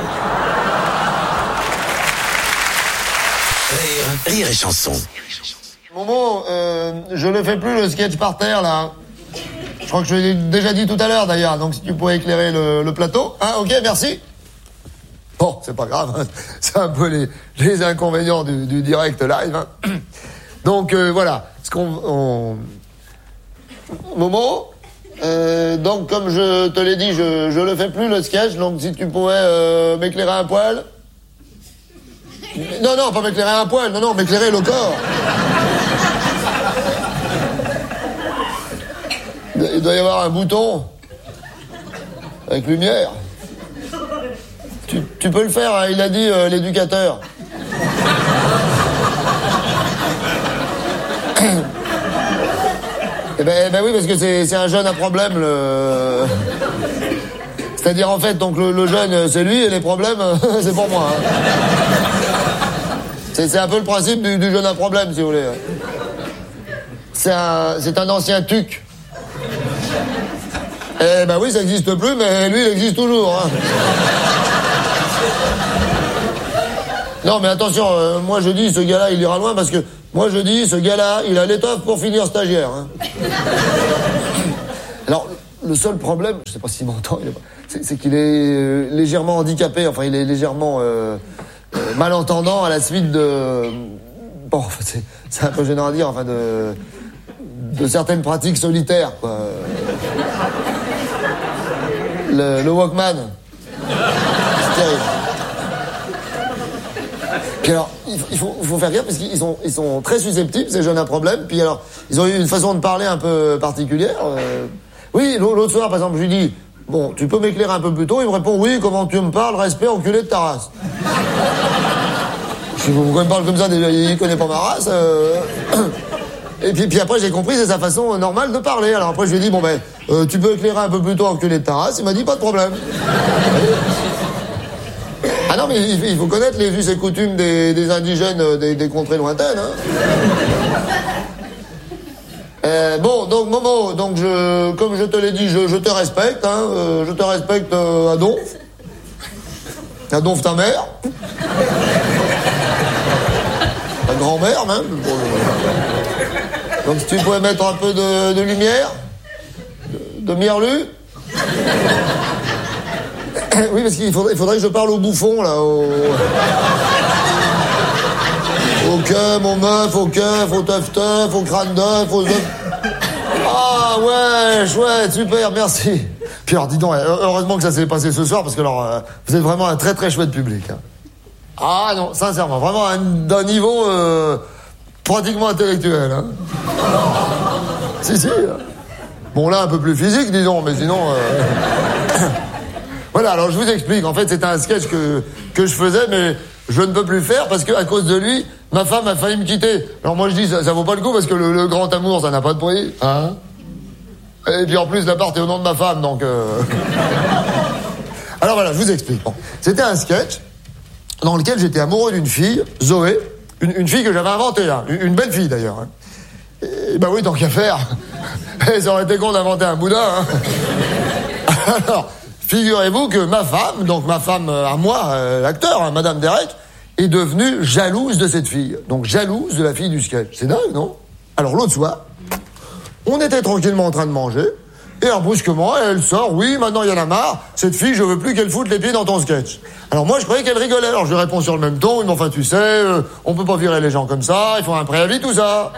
Rire, rire et chanson. Momo, euh, je ne fais plus le sketch par terre, là. Je crois que je l'ai déjà dit tout à l'heure, d'ailleurs. Donc, si tu pourrais éclairer le, le plateau. Hein, ok, merci. Bon, c'est pas grave. Hein. C'est un peu les, les inconvénients du, du direct live. Hein. Donc, euh, voilà. Ce qu'on... On... Momo, euh, donc, comme je te l'ai dit, je, je le fais plus, le sketch. Donc, si tu pourrais euh, m'éclairer un poil... Non, non, pas m'éclairer un poil, non, non, m'éclairer le corps. Il doit y avoir un bouton avec lumière. Tu, tu peux le faire, hein, il a dit euh, l'éducateur. Eh ben, eh ben oui, parce que c'est, c'est un jeune à problème, le... C'est-à-dire, en fait, donc le, le jeune, c'est lui, et les problèmes, c'est pour moi. Hein. C'est, c'est un peu le principe du, du jeune à problème, si vous voulez. C'est un, c'est un ancien tuc. Eh ben oui, ça n'existe plus, mais lui, il existe toujours. Hein. Non, mais attention, euh, moi je dis, ce gars-là, il ira loin, parce que moi je dis, ce gars-là, il a l'étoffe pour finir stagiaire. Hein. Alors, le seul problème, je sais pas s'il m'entend, il est pas- c'est, c'est qu'il est euh, légèrement handicapé, enfin il est légèrement euh, euh, malentendant à la suite de... Bon, enfin, c'est, c'est un peu gênant à dire, enfin de... de certaines pratiques solitaires, quoi. Le, le Walkman. C'est terrible. Puis alors, il faut, il faut, il faut faire gaffe parce qu'ils sont, ils sont très susceptibles, ces jeunes à problème. Puis alors, ils ont eu une façon de parler un peu particulière. Euh... Oui, l'autre soir, par exemple, je lui dis, bon, tu peux m'éclairer un peu plus tôt? Il me répond, oui, comment tu me parles? Respect, enculé de ta race. Je dis, pourquoi il me parle comme ça? Déjà, il connaît pas ma race. Euh... Et puis, puis après, j'ai compris, c'est sa façon normale de parler. Alors après, je lui ai dit, bon ben, euh, tu peux éclairer un peu plus tôt, enculé de ta race? Il m'a dit, pas de problème. Ah non, mais il, il faut connaître les us et coutumes des, des indigènes euh, des, des contrées lointaines, hein. Euh, bon, donc Momo, donc je, comme je te l'ai dit, je, je te respecte, hein, euh, je te respecte euh, à donf. À donf ta mère. Ta grand-mère même. Donc si tu pouvais mettre un peu de, de lumière, de, de mierlu. Oui, parce qu'il faudrait, il faudrait que je parle au bouffon, là, au... Au cum, aux meufs, au keuf, au teuf-teuf, au crâne d'œuf, aux œufs... Ah, ouais, chouette, super, merci. Puis alors, dis donc, heureusement que ça s'est passé ce soir, parce que alors, euh, vous êtes vraiment un très très chouette public. Hein. Ah non, sincèrement, vraiment un, d'un niveau euh, pratiquement intellectuel. Hein. Si, si. Bon, là, un peu plus physique, disons, mais sinon... Euh... Voilà, alors je vous explique. En fait, c'était un sketch que, que je faisais, mais je ne peux plus faire parce qu'à cause de lui, ma femme a failli me quitter. Alors moi, je dis, ça, ça vaut pas le coup parce que le, le grand amour, ça n'a pas de prix. Hein? Et puis en plus, l'appart est au nom de ma femme, donc... Euh... Alors voilà, je vous explique. Bon. C'était un sketch dans lequel j'étais amoureux d'une fille, Zoé, une, une fille que j'avais inventée, hein, une, une belle fille d'ailleurs. Hein. Et bah oui, tant qu'à faire. Ça aurait été con d'inventer un boudin. Hein. Alors... Figurez-vous que ma femme, donc ma femme à moi, euh, l'acteur, hein, Madame Derek, est devenue jalouse de cette fille. Donc jalouse de la fille du sketch. C'est dingue, non? Alors l'autre soir, on était tranquillement en train de manger, et alors brusquement, elle sort, oui, maintenant il y en a marre, cette fille, je veux plus qu'elle foute les pieds dans ton sketch. Alors moi, je croyais qu'elle rigolait, alors je lui réponds sur le même ton, oui, mais enfin tu sais, euh, on peut pas virer les gens comme ça, il faut un préavis, tout ça.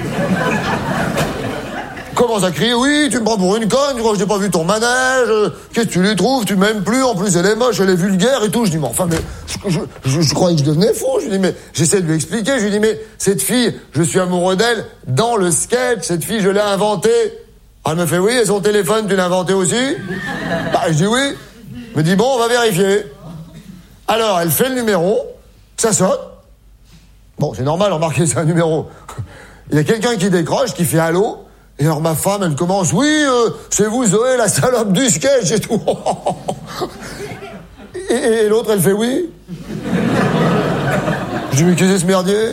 Commence à crier, oui, tu me prends pour une conne, tu crois que je n'ai pas vu ton manège, euh, qu'est-ce que tu lui trouves, tu m'aimes plus, en plus elle est moche, elle est vulgaire et tout. Je dis, mais enfin, mais je, je, je, je croyais que je devenais fou. Je lui dis, mais j'essaie de lui expliquer, je lui dis, mais cette fille, je suis amoureux d'elle dans le sketch, cette fille, je l'ai inventée. Elle me fait, oui, et son téléphone, tu l'as inventé aussi? Bah, je dis oui. Elle me dit, bon, on va vérifier. Alors, elle fait le numéro, ça sonne. Bon, c'est normal, remarquez, c'est un numéro. Il y a quelqu'un qui décroche, qui fait allô. Et alors ma femme, elle commence, oui, euh, c'est vous Zoé, la salope du sketch et tout. et, et l'autre, elle fait oui. Je dis, mais qu'est-ce que c'est ce merdier?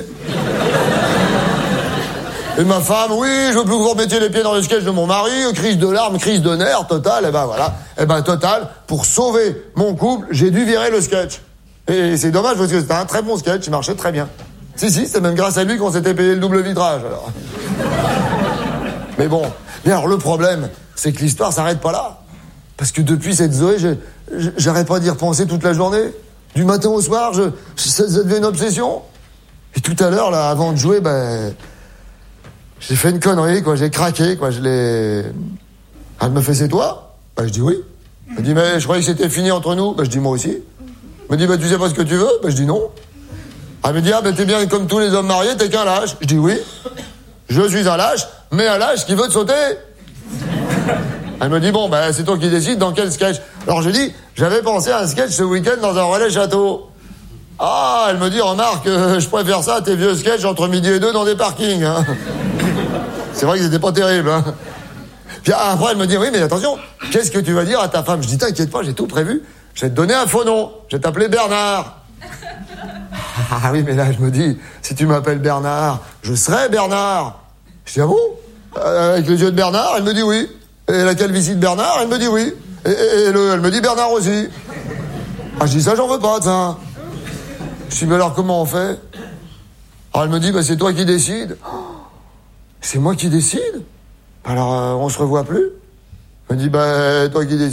Et ma femme, oui, je veux plus que vous remettiez les pieds dans le sketch de mon mari, crise de larmes, crise de nerfs, total, et ben voilà. Et ben total, pour sauver mon couple, j'ai dû virer le sketch. Et c'est dommage parce que c'était un très bon sketch, il marchait très bien. Si, si, c'est même grâce à lui qu'on s'était payé le double vitrage, alors. Mais bon, mais alors le problème, c'est que l'histoire s'arrête pas là. Parce que depuis cette Zoé, je, j'arrête pas d'y repenser toute la journée. Du matin au soir, je, je, ça devient une obsession. Et tout à l'heure, là, avant de jouer, ben... j'ai fait une connerie, quoi, j'ai craqué, quoi, je l'ai... Elle me fait, c'est toi? Ben, je dis oui. Elle me dit, mais je croyais que c'était fini entre nous. Ben, je dis, moi aussi. Elle me dit, ben, tu sais pas ce que tu veux? Ben, je dis non. Elle me dit, ah, ben, t'es bien comme tous les hommes mariés, t'es qu'un lâche. Je dis oui. Je suis un lâche, mais un lâche qui veut te sauter. Elle me dit, bon, ben, c'est toi qui décides dans quel sketch. Alors je dis, j'avais pensé à un sketch ce week-end dans un relais château. Ah, elle me dit, remarque, euh, je préfère ça à tes vieux sketchs entre midi et deux dans des parkings. Hein. C'est vrai que c'était pas terrible. Hein. Puis après, elle me dit, oui, mais attention, qu'est-ce que tu vas dire à ta femme? Je dis, t'inquiète pas, j'ai tout prévu. Je vais te donner un faux nom. Je vais t'appeler Bernard. Ah oui, mais là, je me dis, si tu m'appelles Bernard, je serai Bernard. Je dis, ah bon? Avec les yeux de Bernard, elle me dit oui. Et la calvitie de Bernard, elle me dit oui. Et, et, et le, elle me dit Bernard aussi. Ah, je dis, ça, j'en veux pas, ça. Je dis, mais alors, comment on fait? Alors, elle me dit, bah, c'est toi qui décides. Oh, c'est moi qui décide? Alors, euh, on se revoit plus? Elle me dit, bah, toi qui décides.